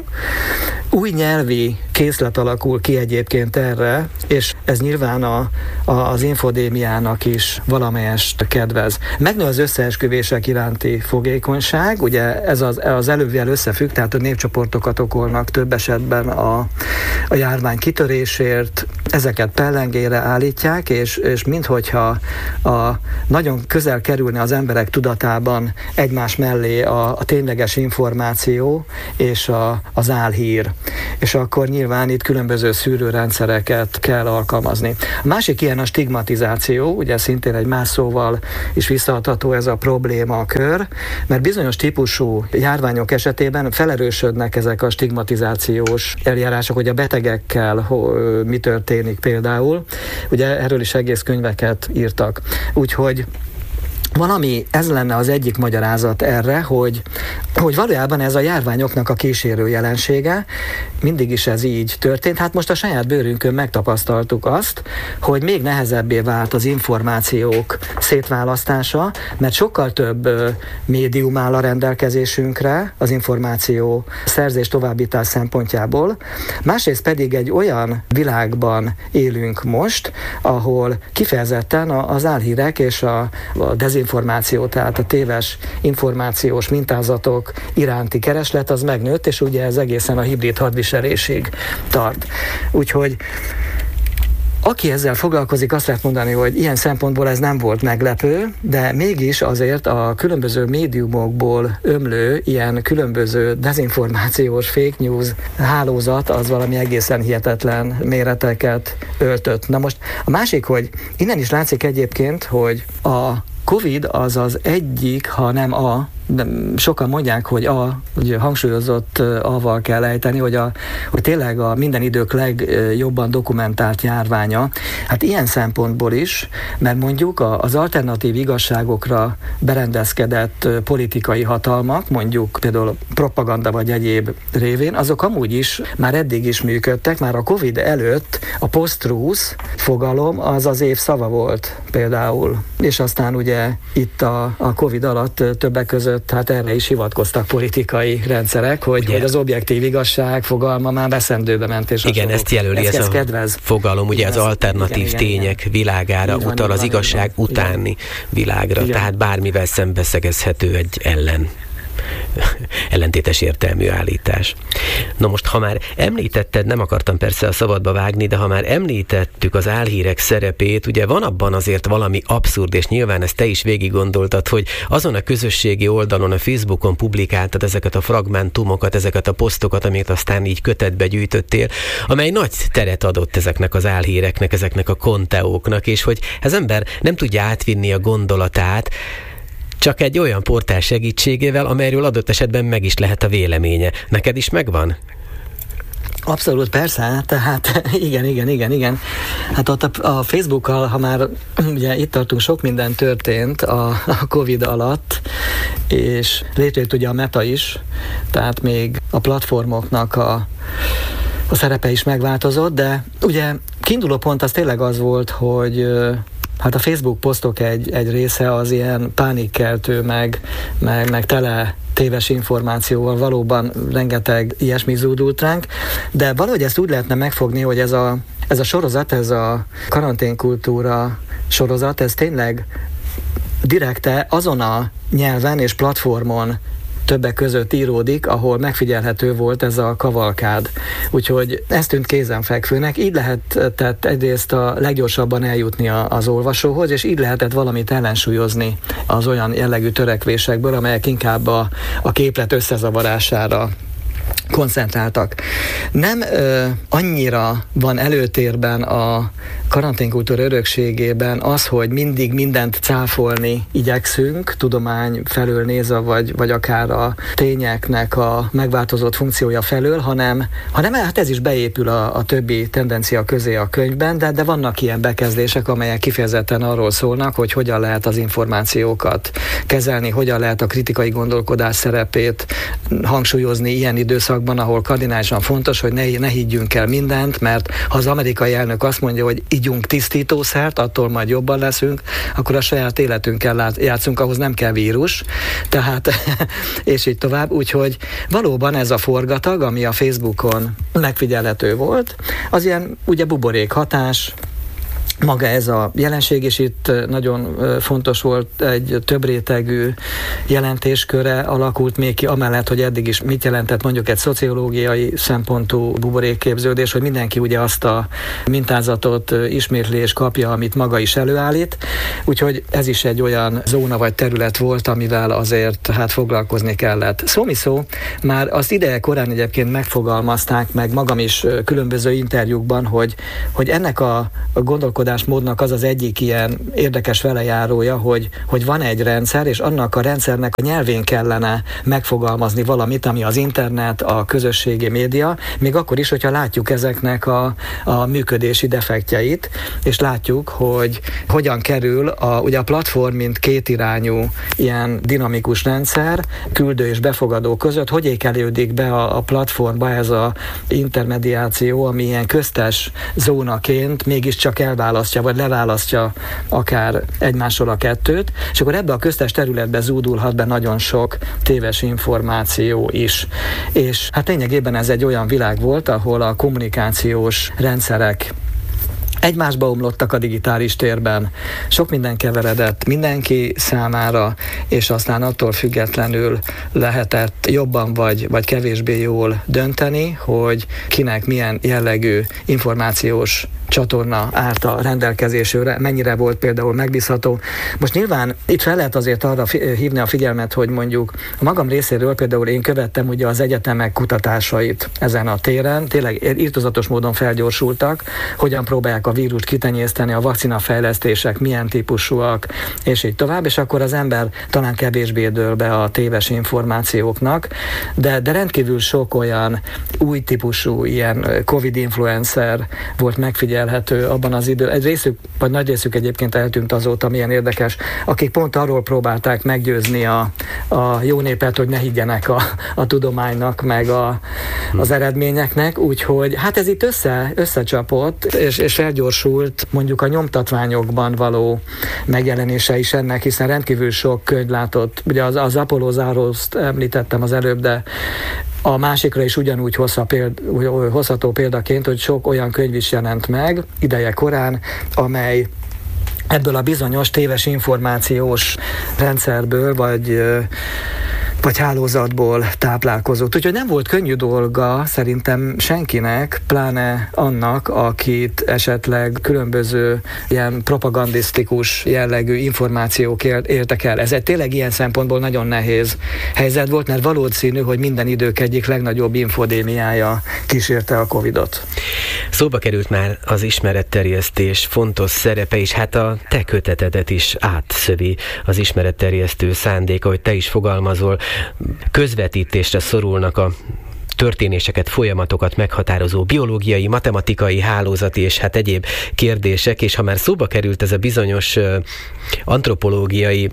Új nyelvi készlet alakul ki egyébként erre, és ez nyilván a, a, az infodémiának is valamelyest kedvez. Megnő az összeesküvések iránti fogékonyság, ugye ez az, az előbbivel összefügg, tehát a népcsoportokat okolnak több esetben a, a járvány kitörésért, ezeket pellengére állítják, és, és minthogyha a, nagyon közel kerülne az emberek tudatában egymás mellé a, a tényleges információ és a, az álhír. És akkor nyilván itt különböző szűrőrendszereket kell alkalmazni. A másik ilyen a stigmatizáció, ugye szintén egy más szóval is visszaadható ez a problémakör, mert bizonyos típusú járványok esetében felerősödnek ezek a stigmatizációs eljárások, hogy a betegekkel ho, mi történik például. Ugye erről is egész könyveket írtak. Úgyhogy valami, ez lenne az egyik magyarázat erre, hogy, hogy valójában ez a járványoknak a kísérő jelensége, mindig is ez így történt. Hát most a saját bőrünkön megtapasztaltuk azt, hogy még nehezebbé vált az információk szétválasztása, mert sokkal több médium áll a rendelkezésünkre az információ szerzés továbbítás szempontjából. Másrészt pedig egy olyan világban élünk most, ahol kifejezetten az álhírek és a, a dezinformáció információ, tehát a téves információs mintázatok iránti kereslet az megnőtt, és ugye ez egészen a hibrid hadviselésig tart. Úgyhogy aki ezzel foglalkozik, azt lehet mondani, hogy ilyen szempontból ez nem volt meglepő, de mégis azért a különböző médiumokból ömlő ilyen különböző dezinformációs fake news hálózat az valami egészen hihetetlen méreteket öltött. Na most a másik, hogy innen is látszik egyébként, hogy a Covid az az egyik, ha nem a, de sokan mondják, hogy a, hogy hangsúlyozott a-val kell ejteni, hogy, a, hogy tényleg a minden idők legjobban dokumentált járványa. Hát ilyen szempontból is, mert mondjuk az alternatív igazságokra berendezkedett politikai hatalmak, mondjuk például propaganda vagy egyéb révén, azok amúgy is már eddig is működtek, már a Covid előtt a post-truth fogalom az az év szava volt például. És aztán ugye itt a, a Covid alatt többek között hát erre is hivatkoztak politikai rendszerek, hogy, hogy az objektív igazság fogalma már veszendőbe ment. És igen, ezt jelöli ez, ez a kedvez. Fogalom, ugye igen, az alternatív igen, tények igen, világára igen, utal, az van, igazság van, utáni igen. világra, igen. Tehát bármivel szembeszegezhető egy ellen. ellentétes értelmű állítás. Na most, ha már említetted, nem akartam persze a szabadba vágni, de ha már említettük az álhírek szerepét, ugye van abban azért valami abszurd, és nyilván ezt te is végig gondoltad, hogy azon a közösségi oldalon, a Facebookon publikáltad ezeket a fragmentumokat, ezeket a posztokat, amit aztán így kötetbe gyűjtöttél, amely nagy teret adott ezeknek az álhíreknek, ezeknek a konteóknak, és hogy az ember nem tudja átvinni a gondolatát, csak egy olyan portál segítségével, amelyről adott esetben meg is lehet a véleménye. Neked is megvan? Abszolút, persze, tehát igen, igen, igen, igen. Hát ott a, a Facebookkal, ha már ugye itt tartunk, sok minden történt a, a Covid alatt, és létrejött ugye a Meta is, tehát még a platformoknak a a szerepe is megváltozott, de ugye kiinduló pont az tényleg az volt, hogy hát a Facebook posztok egy, egy része az ilyen pánikkeltő, meg, meg, meg tele téves információval, valóban rengeteg ilyesmi zúdult ránk, de valahogy ezt úgy lehetne megfogni, hogy ez a, ez a sorozat, ez a karanténkultúra sorozat, ez tényleg direkte azon a nyelven és platformon többek között íródik, ahol megfigyelhető volt ez a kavalkád. Úgyhogy ez tűnt kézenfekvőnek. Így lehetett egyrészt a leggyorsabban eljutni az olvasóhoz, és így lehetett valamit ellensúlyozni az olyan jellegű törekvésekből, amelyek inkább a, a képlet összezavarására koncentráltak. Nem ö, annyira van előtérben a karanténkultúra örökségében az, hogy mindig mindent cáfolni igyekszünk, tudomány felől nézve, vagy, vagy akár a tényeknek a megváltozott funkciója felől, hanem, hanem hát ez is beépül a, a többi tendencia közé a könyvben, de, de vannak ilyen bekezdések, amelyek kifejezetten arról szólnak, hogy hogyan lehet az információkat kezelni, hogyan lehet a kritikai gondolkodás szerepét hangsúlyozni ilyen időszakban, ahol kardinálisan fontos, hogy ne, ne higgyünk el mindent, mert ha az amerikai elnök azt mondja, hogy igyunk tisztítószert, attól majd jobban leszünk, akkor a saját életünkkel játszunk, ahhoz nem kell vírus, tehát és így tovább, úgyhogy valóban ez a forgatag, ami a Facebookon megfigyelhető volt, az ilyen ugye buborék hatás, maga ez a jelenség, és itt nagyon fontos volt, egy több rétegű jelentésköre alakult még ki, amellett, hogy eddig is mit jelentett mondjuk egy szociológiai szempontú buborékképződés, hogy mindenki ugye azt a mintázatot ismétli és kapja, amit maga is előállít. Úgyhogy ez is egy olyan zóna vagy terület volt, amivel azért hát foglalkozni kellett. Szó-mi-szó, már azt ideje korán egyébként megfogalmazták, meg magam is különböző interjúkban, hogy, hogy ennek a gondolkodásmódnak az az egyik ilyen érdekes velejárója, hogy, hogy van egy rendszer, és annak a rendszernek a nyelvén kellene megfogalmazni valamit, ami az internet, a közösségi média, még akkor is, hogyha látjuk ezeknek a, a működési defektjeit, és látjuk, hogy hogyan kerül a, ugye a platform, mint kétirányú ilyen dinamikus rendszer, küldő és befogadó között, hogy ékelődik be a, a platformba ez a intermediáció, ami ilyen köztes zónaként mégiscsak elválasztja, vagy leválasztja akár egymásról a kettőt, és akkor ebbe a köztes területbe zúdulhat be nagyon sok téves információ is. És hát lényegében ez egy olyan világ volt, ahol a kommunikációs rendszerek egymásba omlottak a digitális térben, sok minden keveredett mindenki számára, és aztán attól függetlenül lehetett jobban vagy, vagy kevésbé jól dönteni, hogy kinek milyen jellegű információs csatorna állt a rendelkezésére, mennyire volt például megbízható. Most nyilván itt fel lehet azért arra hívni a figyelmet, hogy mondjuk a magam részéről például én követtem ugye az egyetemek kutatásait ezen a téren, tényleg irtózatos módon felgyorsultak, hogyan próbálják a vírust kitenyészteni, a vakcinafejlesztések milyen típusúak, és így tovább, és akkor az ember talán kevésbé dől be a téves információknak, de, de rendkívül sok olyan új típusú ilyen Covid influencer volt megfigyelhető abban az időben. Egy részük, vagy nagy részük egyébként eltűnt azóta, milyen érdekes, akik pont arról próbálták meggyőzni a, a jó népet, hogy ne higgyenek a, a tudománynak, meg a, az eredményeknek, úgyhogy hát ez itt össze, összecsapott, és, és felgyorsult mondjuk a nyomtatványokban való megjelenése is ennek, hiszen rendkívül sok könyv látott, ugye az, az Apollo Zároszt említettem az előbb, de a másikra is ugyanúgy hozható példaként, hogy sok olyan könyv is jelent meg ideje korán, amely ebből a bizonyos téves információs rendszerből, vagy vagy hálózatból táplálkozott. Úgyhogy nem volt könnyű dolga szerintem senkinek, pláne annak, akit esetleg különböző ilyen propagandisztikus jellegű információk értek el. Ez egy tényleg ilyen szempontból nagyon nehéz helyzet volt, mert valószínű, hogy minden idők egyik legnagyobb infodémiája kísérte a Covidot. Szóba került már az ismeretterjesztés fontos szerepe, és hát a te kötetedet is átszövi az ismeretterjesztő szándék, ahogy te is fogalmazol, közvetítésre szorulnak a történéseket, folyamatokat meghatározó biológiai, matematikai, hálózati és hát egyéb kérdések, és ha már szóba került ez a bizonyos uh, antropológiai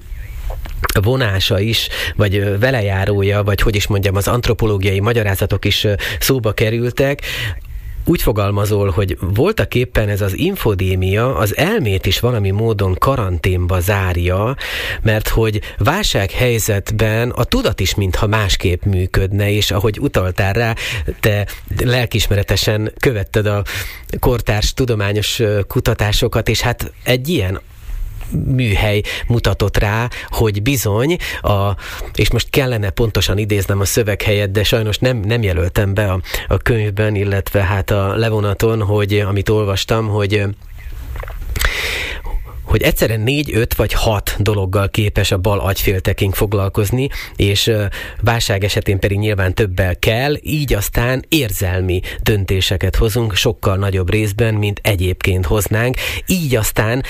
vonása is, vagy velejárója, vagy hogy is mondjam, az antropológiai magyarázatok is uh, szóba kerültek, úgy fogalmazol, hogy voltak éppen ez az infodémia az elmét is valami módon karanténba zárja, mert hogy válsághelyzetben a tudat is mintha másképp működne, és ahogy utaltál rá, te lelkiismeretesen követted a kortárs tudományos kutatásokat, és hát egy ilyen műhely mutatott rá, hogy bizony, a, és most kellene pontosan idéznem a szöveg helyett, de sajnos nem, nem jelöltem be a, a könyvben, illetve hát a levonaton, hogy amit olvastam, hogy hogy egyszerűen négy, öt vagy hat dologgal képes a bal agyféltekénk foglalkozni, és válság esetén pedig nyilván többel kell, így aztán érzelmi döntéseket hozunk sokkal nagyobb részben, mint egyébként hoznánk. Így aztán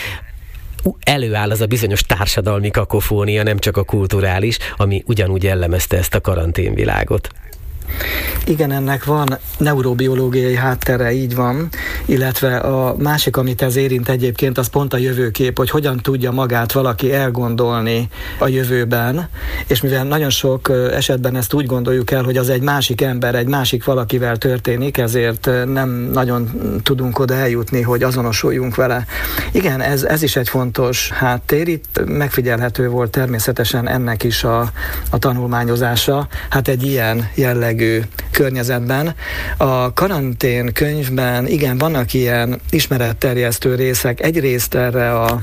előáll az a bizonyos társadalmi kakofónia, nem csak a kulturális, ami ugyanúgy jellemezte ezt a karanténvilágot. Igen, ennek van neurobiológiai háttere, így van, illetve a másik, amit ez érint egyébként, az pont a jövőkép, hogy hogyan tudja magát valaki elgondolni a jövőben, és mivel nagyon sok esetben ezt úgy gondoljuk el, hogy az egy másik ember, egy másik valakivel történik, ezért nem nagyon tudunk oda eljutni, hogy azonosuljunk vele. Igen, ez, ez is egy fontos háttér, itt megfigyelhető volt természetesen ennek is a, a tanulmányozása, hát egy ilyen jellegű környezetben. A karantén könyvben igen, vannak ilyen ismeretterjesztő részek, egyrészt erre a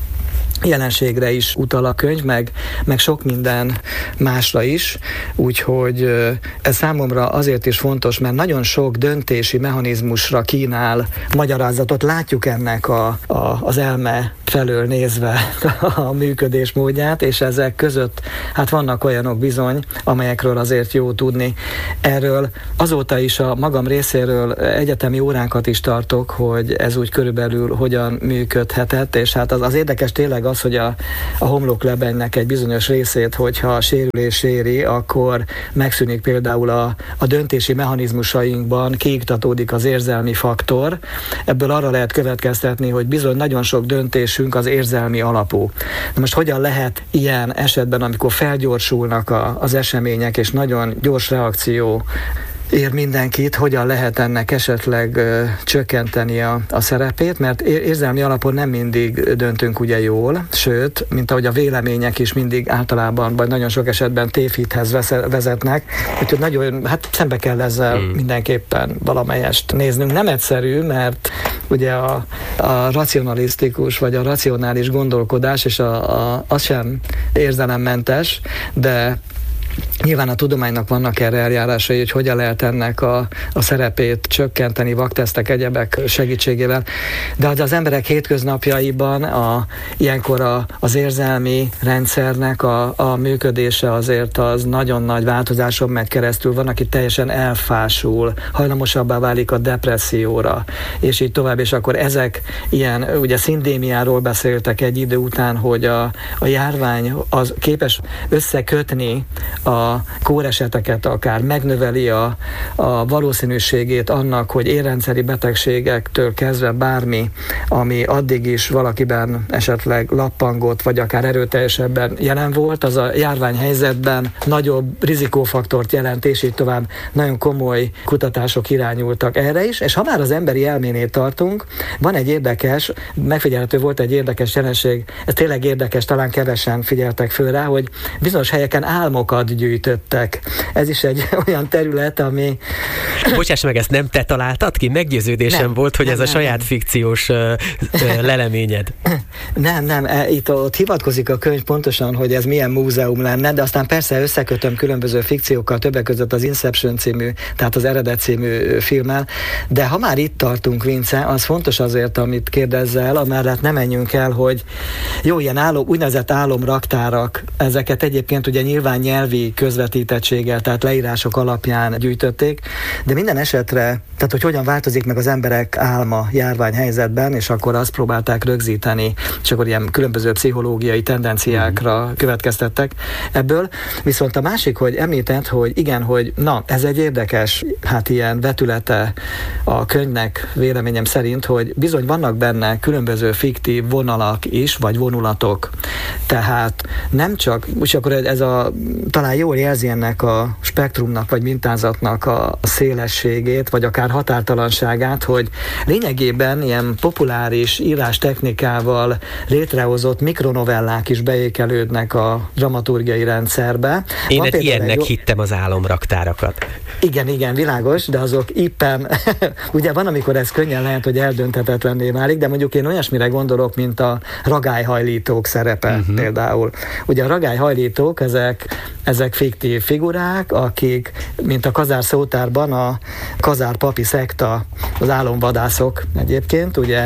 jelenségre is utal a könyv, meg, meg sok minden másra is, úgyhogy ez számomra azért is fontos, mert nagyon sok döntési mechanizmusra kínál magyarázatot, látjuk ennek a, a, az elme felől nézve a működés módját, és ezek között hát vannak olyanok bizony, amelyekről azért jó tudni. Erről azóta is a magam részéről egyetemi óránkat is tartok, hogy ez úgy körülbelül hogyan működhetett, és hát az, az érdekes tényleg az, hogy a, a homloklebenynek egy bizonyos részét, hogyha a sérülés éri, akkor megszűnik például a, a döntési mechanizmusainkban, kiiktatódik az érzelmi faktor. Ebből arra lehet következtetni, hogy bizony nagyon sok döntésünk az érzelmi alapú. De most hogyan lehet ilyen esetben, amikor felgyorsulnak a, az események, és nagyon gyors reakció ér mindenkit, hogyan lehet ennek esetleg ö, csökkenteni a, a szerepét, mert érzelmi alapon nem mindig döntünk ugye jól, sőt, mint ahogy a vélemények is mindig általában, vagy nagyon sok esetben tévhithez vezetnek, úgyhogy nagyon, hát szembe kell ezzel hmm. mindenképpen valamelyest néznünk. Nem egyszerű, mert ugye a, a racionalisztikus, vagy a racionális gondolkodás, és a, a, az sem érzelemmentes, de nyilván a tudománynak vannak erre eljárásai, hogy hogyan lehet ennek a, a szerepét csökkenteni, vaktesztek, egyebek segítségével. De az, az emberek hétköznapjaiban a, ilyenkor a, az érzelmi rendszernek a, a működése azért az nagyon nagy változáson megy keresztül. Van, aki teljesen elfásul, hajlamosabbá válik a depresszióra, és így tovább. És akkor ezek ilyen, ugye szindémiáról beszéltek egy idő után, hogy a, a járvány az képes összekötni a kóreseteket, akár megnöveli a, a valószínűségét annak, hogy érrendszeri betegségektől kezdve bármi, ami addig is valakiben esetleg lappangott, vagy akár erőteljesebben jelen volt, az a járványhelyzetben nagyobb rizikófaktort jelent, és így tovább nagyon komoly kutatások irányultak erre is, és ha már az emberi elménél tartunk, van egy érdekes, megfigyelhető volt egy érdekes jelenség, ez tényleg érdekes, talán kevesen figyeltek föl rá, hogy bizonyos helyeken álmokat gyűjtöttek. Ez is egy olyan terület, ami... Bocsáss meg, ezt nem te találtad ki? Meggyőződésem nem, volt, hogy nem, ez nem, a saját nem. fikciós uh, uh, leleményed. Nem, nem, itt ott hivatkozik a könyv pontosan, hogy ez milyen múzeum lenne, de aztán persze összekötöm különböző fikciókkal, többek között az Inception című, tehát az Eredet című filmmel, de ha már itt tartunk, Vince, az fontos azért, amit kérdezzel, amellett nem menjünk el, hogy jó, ilyen álom, úgynevezett álomraktárak, ezeket egyébként ugye nyilván nyelvi közvetítettséggel, tehát leírások alapján gyűjtötték, de minden esetre, tehát hogy hogyan változik meg az emberek álma járványhelyzetben, és akkor azt próbálták rögzíteni, és akkor ilyen különböző pszichológiai tendenciákra mm. következtettek ebből. Viszont a másik, hogy említett, hogy igen, hogy na, ez egy érdekes, hát ilyen vetülete a könyvnek véleményem szerint, hogy bizony vannak benne különböző fiktív vonalak is, vagy vonulatok. Tehát nem csak, és akkor ez a talán jól jelzi ennek a spektrumnak, vagy mintázatnak a szélességét, vagy akár határtalanságát, hogy lényegében ilyen populáris írástechnikával létrehozott mikronovellák is beékelődnek a dramaturgiai rendszerbe. Én egy ilyennek egy... hittem az álomraktárakat. Igen, igen, világos, de azok éppen, ugye van, amikor ez könnyen lehet, hogy eldönthetetlenné válik, de mondjuk én olyasmire gondolok, mint a ragályhajlítók szerepe uh-huh. például. Ugye a ragályhajlítók, ezek, ezek fiktív figurák, akik, mint a Kazár szótárban, a Kazár papi szekta, az álomvadászok egyébként, ugye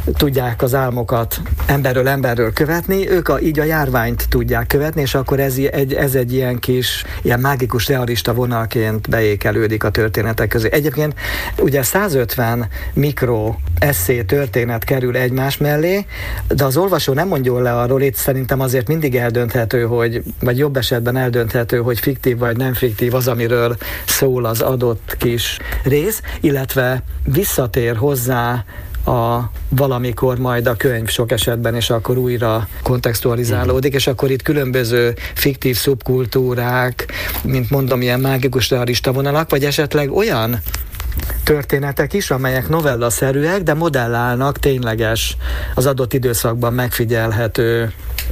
tudják az álmokat emberről emberről követni, ők a, így a járványt tudják követni, és akkor ez egy, ez egy ilyen kis, ilyen mágikus realista vonalként beékelődik a történetek közé. Egyébként ugye százötven mikro esszé történet kerül egymás mellé, de az olvasó nem mondjon le arról, itt szerintem azért mindig eldönthető, hogy, vagy jobb esetben eldönthető, hogy fiktív vagy nem fiktív az, amiről szól az adott kis rész, illetve visszatér hozzá a valamikor majd a könyv sok esetben, és akkor újra kontextualizálódik, és akkor itt különböző fiktív szubkultúrák, mint mondom, ilyen mágikus realista vonalak, vagy esetleg olyan történetek is, amelyek novellaszerűek, de modellálnak tényleges, az adott időszakban megfigyelhető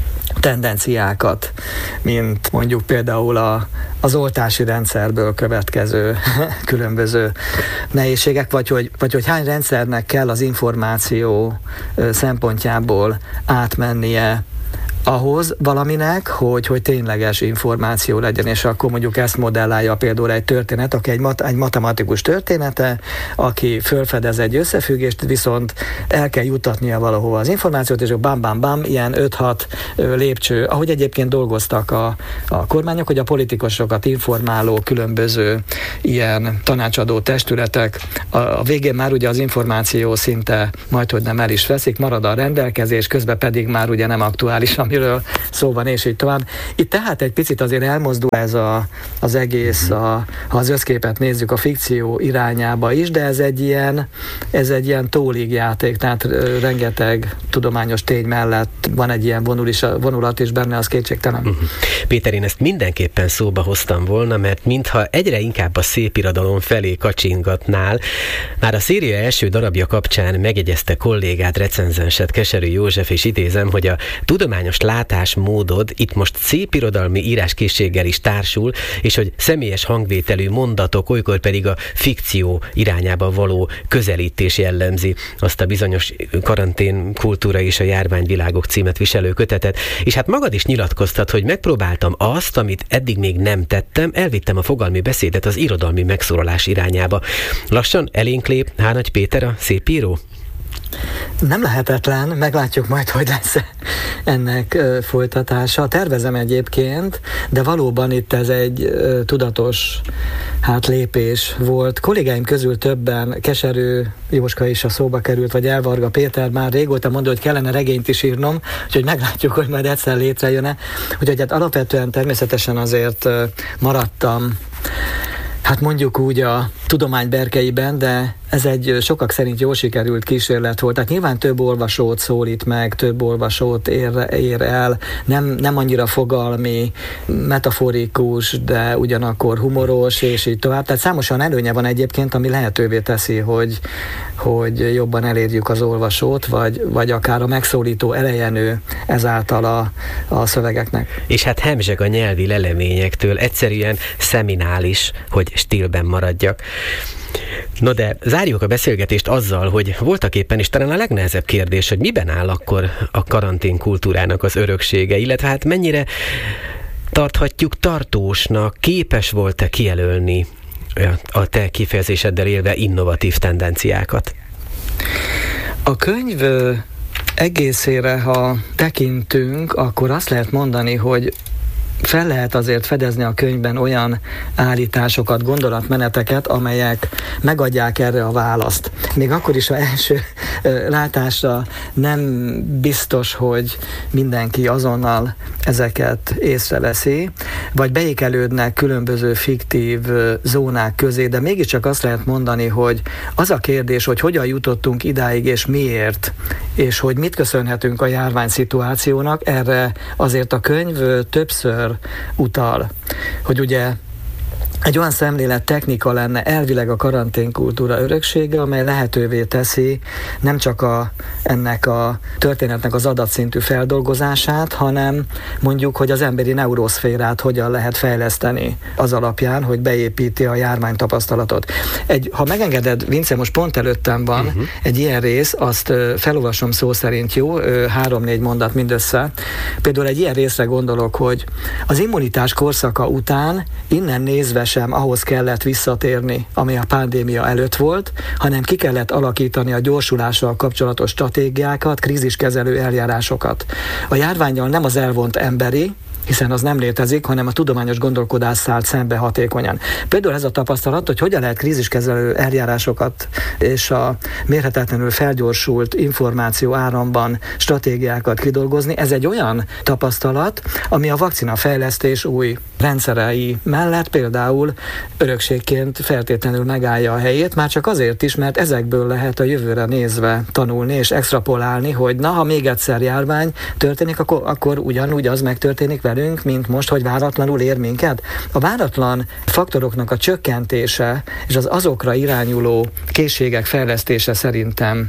tendenciákat, mint mondjuk például a, az oltási rendszerből következő különböző nehézségek, vagy hogy, vagy hogy hány rendszernek kell az információ szempontjából átmennie ahhoz valaminek, hogy, hogy tényleges információ legyen, és akkor mondjuk ezt modellálja például egy történet, aki egy, mat, egy matematikus története, aki fölfedez egy összefüggést, viszont el kell juttatnia valahova az információt, és bam, bam, bam, ilyen öt-hat lépcső, ahogy egyébként dolgoztak a, a kormányok, hogy a politikusokat informáló különböző ilyen tanácsadó testületek, a, a végén már ugye az információ szinte majdhogy nem el is veszik, marad a rendelkezés, közben pedig már ugye nem aktuális, amiről szó van, és így tovább. Itt tehát egy picit azért elmozdul ez a, az egész, a, ha az összképet nézzük, a fikció irányába is, de ez egy ilyen, ez egy ilyen tólig játék, tehát rengeteg tudományos tény mellett van egy ilyen vonul is, vonulat is benne, az kétségtelen. Uh-huh. Péter, én ezt mindenképpen szóba hoztam volna, mert mintha egyre inkább a szépirodalom felé kacsingatnál, már a széria első darabja kapcsán megjegyezte kollégád, recenzenset, Keserű József, és idézem, hogy a tudományos látásmódod itt most szépirodalmi íráskészséggel is társul, és hogy személyes hangvételű mondatok, olykor pedig a fikció irányába való közelítés jellemzi azt a bizonyos karantén kultúra és a járványvilágok címet viselő kötetet. És hát magad is nyilatkoztat, hogy megpróbáltam azt, amit eddig még nem tettem, elvittem a fogalmi beszédet az irodalmi megszólalás irányába. Lassan elénk lép Hárnagy Péter, a szépíró? Nem lehetetlen, meglátjuk majd, hogy lesz ennek ö, folytatása. Tervezem egyébként, de valóban itt ez egy ö, tudatos hát lépés volt. Kollégáim közül többen, Keserű Jóska is a szóba került, vagy Elvarga Péter már régóta mondta, hogy kellene regényt is írnom, úgyhogy meglátjuk, hogy majd egyszer létrejön-e. Úgyhogy hát alapvetően természetesen azért ö, maradtam, hát mondjuk úgy a tudomány berkeiben, de ez egy sokak szerint jól sikerült kísérlet volt. Tehát nyilván több olvasót szólít meg, több olvasót ér, ér el, nem, nem annyira fogalmi, metaforikus, de ugyanakkor humoros, és így tovább. Tehát számosan előnye van egyébként, ami lehetővé teszi, hogy, hogy jobban elérjük az olvasót, vagy, vagy akár a megszólító elejenő ezáltal a, a szövegeknek. És hát hemzseg a nyelvi leleményektől, egyszerűen szeminális, hogy stílben maradjak. No de zárjuk a beszélgetést azzal, hogy voltak éppen is talán a legnehezebb kérdés, hogy miben áll akkor a karantén kultúrának az öröksége, illetve hát mennyire tarthatjuk tartósnak, képes volt-e kijelölni a te kifejezéseddel élve innovatív tendenciákat? A könyv egészére, ha tekintünk, akkor azt lehet mondani, hogy fel lehet azért fedezni a könyvben olyan állításokat, gondolatmeneteket, amelyek megadják erre a választ. Még akkor is, ha első látásra nem biztos, hogy mindenki azonnal ezeket észreveszi, vagy beékelődnek különböző fiktív zónák közé, de mégiscsak azt lehet mondani, hogy az a kérdés, hogy hogyan jutottunk idáig, és miért, és hogy mit köszönhetünk a járvány szituációnak, erre azért a könyv többször utal, hogy ugye egy olyan szemlélet technika lenne elvileg a karanténkultúra öröksége, amely lehetővé teszi nem csak a, ennek a történetnek az adatszintű feldolgozását, hanem mondjuk, hogy az emberi neuroszférát hogyan lehet fejleszteni az alapján, hogy beépíti a járvány tapasztalatot. Egy, ha megengeded, Vince, most pont előttem van uh-huh. egy ilyen rész, azt felolvasom szó szerint, jó? Három-négy mondat mindössze. Például egy ilyen részre gondolok, hogy az immunitás korszaka után innen nézve sem ahhoz kellett visszatérni, ami a pandémia előtt volt, hanem ki kellett alakítani a gyorsulással kapcsolatos stratégiákat, kríziskezelő eljárásokat. A járvánnyal nem az elvont emberi, hiszen az nem létezik, hanem a tudományos gondolkodás szállt szembe hatékonyan. Például ez a tapasztalat, hogy hogyan lehet kríziskezelő eljárásokat és a mérhetetlenül felgyorsult információ áramban stratégiákat kidolgozni, ez egy olyan tapasztalat, ami a vakcinafejlesztés új rendszerei mellett például örökségként feltétlenül megállja a helyét, már csak azért is, mert ezekből lehet a jövőre nézve tanulni és extrapolálni, hogy na, ha még egyszer járvány történik, akkor, akkor ugyanúgy az megtörténik velünk, mint most, hogy váratlanul ér minket. A váratlan faktoroknak a csökkentése és az azokra irányuló készségek fejlesztése szerintem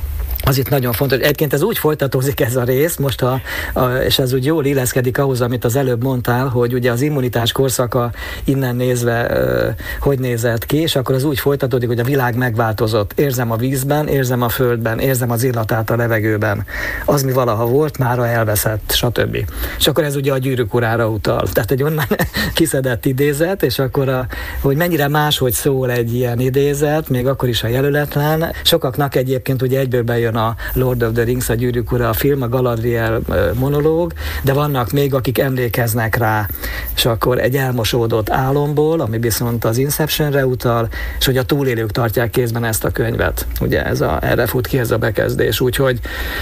az itt nagyon fontos. Egyébként ez úgy folytatózik ez a rész, most a, a, és ez úgy jól illeszkedik ahhoz, amit az előbb mondtál, hogy ugye az immunitás korszaka innen nézve ö, hogy nézett ki, és akkor az úgy folytatódik, hogy a világ megváltozott. Érzem a vízben, érzem a földben, érzem az illatát a levegőben. Az, mi valaha volt, mára elveszett, stb. És akkor ez ugye a Gyűrűk urára utal. Tehát egy onnan kiszedett idézet, és akkor a, hogy mennyire máshogy szól egy ilyen idézet, még akkor is a jelöletlen. Sokaknak egyébként ugye egyből bejön a Lord of the Rings, a Gyűrűk ura a film, a Galadriel monológ, de vannak még, akik emlékeznek rá, és akkor egy elmosódott álomból, ami viszont az Inceptionre utal, és hogy a túlélők tartják kézben ezt a könyvet. Ugye ez a, erre fut ki ez a bekezdés. Úgyhogy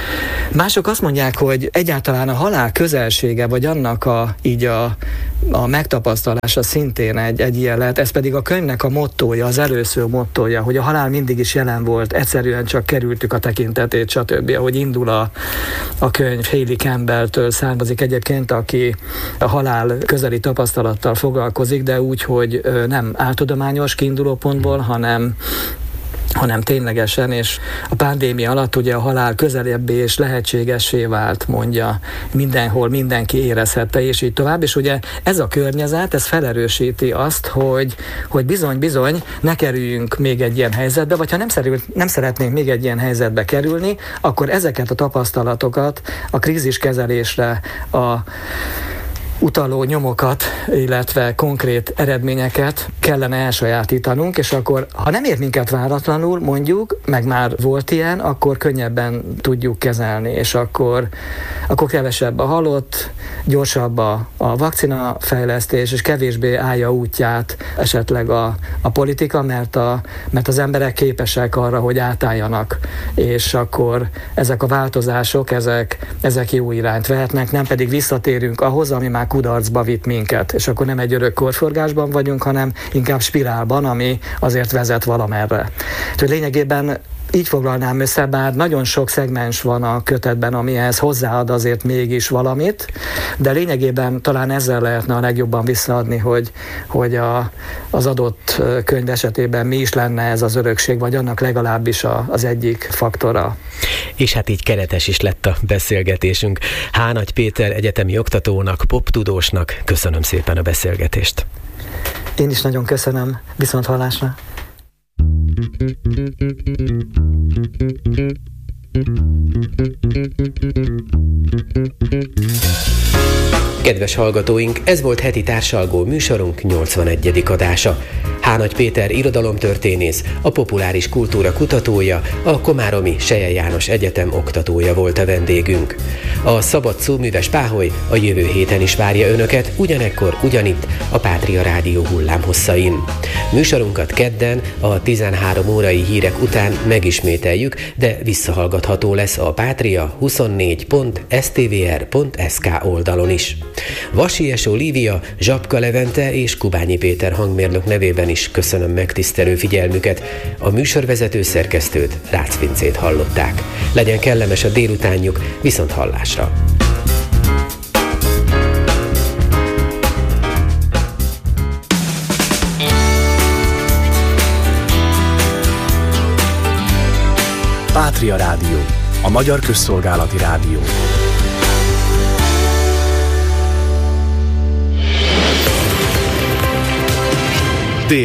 mások azt mondják, hogy egyáltalán a halál közelsége, vagy annak a, így a, a megtapasztalása szintén egy, egy ilyen lehet, ez pedig a könyvnek a mottója, az először mottója, hogy a halál mindig is jelen volt, egyszerűen csak kerültük a tekintet, stb. Ahogy indul a, a könyv, Haley Campbelltől származik egyébként, aki a halál közeli tapasztalattal foglalkozik, de úgy, hogy nem áltudományos kiindulópontból, hanem hanem ténylegesen, és a pandémia alatt ugye a halál közelebbé és lehetségessé vált, mondja, mindenhol mindenki érezhette, és így tovább, és ugye ez a környezet, ez felerősíti azt, hogy, hogy bizony, bizony, ne kerüljünk még egy ilyen helyzetbe, vagy ha nem, szerül, nem szeretnénk még egy ilyen helyzetbe kerülni, akkor ezeket a tapasztalatokat a kríziskezelésre, a utaló nyomokat, illetve konkrét eredményeket kellene elsajátítanunk, és akkor, ha nem ér minket váratlanul, mondjuk, meg már volt ilyen, akkor könnyebben tudjuk kezelni, és akkor, akkor kevesebb a halott, gyorsabb a, a vakcinafejlesztés, és kevésbé állja útját esetleg a, a politika, mert, a, mert az emberek képesek arra, hogy átálljanak, és akkor ezek a változások, ezek, ezek jó irányt vehetnek, nem pedig visszatérünk ahhoz, ami már kudarcba vitt minket, és akkor nem egy örök korforgásban vagyunk, hanem inkább spirálban, ami azért vezet valamerre. Tehát lényegében így foglalnám össze, bár nagyon sok szegmens van a kötetben, amihez hozzáad azért mégis valamit, de lényegében talán ezzel lehetne a legjobban visszaadni, hogy, hogy a, az adott könyv esetében mi is lenne ez az örökség, vagy annak legalábbis a, az egyik faktora. És hát így keretes is lett a beszélgetésünk. Hánagy Péter egyetemi oktatónak, poptudósnak köszönöm szépen a beszélgetést. Én is nagyon köszönöm, viszont hallásra. Kedves hallgatóink, ez volt heti társalgó műsorunk nyolcvanegyedik adása. Hánagy Péter irodalomtörténész, a populáris kultúra kutatója, a Komáromi Selye János Egyetem oktatója volt a vendégünk. A Szabad Szóműves Páholy a jövő héten is várja önöket, ugyanekkor, ugyanitt a Pátria Rádió hullámhosszain. Műsorunkat kedden a tizenhárom órai hírek után megismételjük, de visszahallgatható lesz a pátria huszonnégy pont s t v r pont s k oldalon is. Vasies Olívia, Zsapka Levente és Kubányi Péter hangmérnök nevében is köszönöm megtisztelő figyelmüket. A műsorvezető szerkesztőt, Rácz Vincét hallották. Legyen kellemes a délutánjuk, viszont hallásra! Pátria Rádió, a magyar közszolgálati rádió.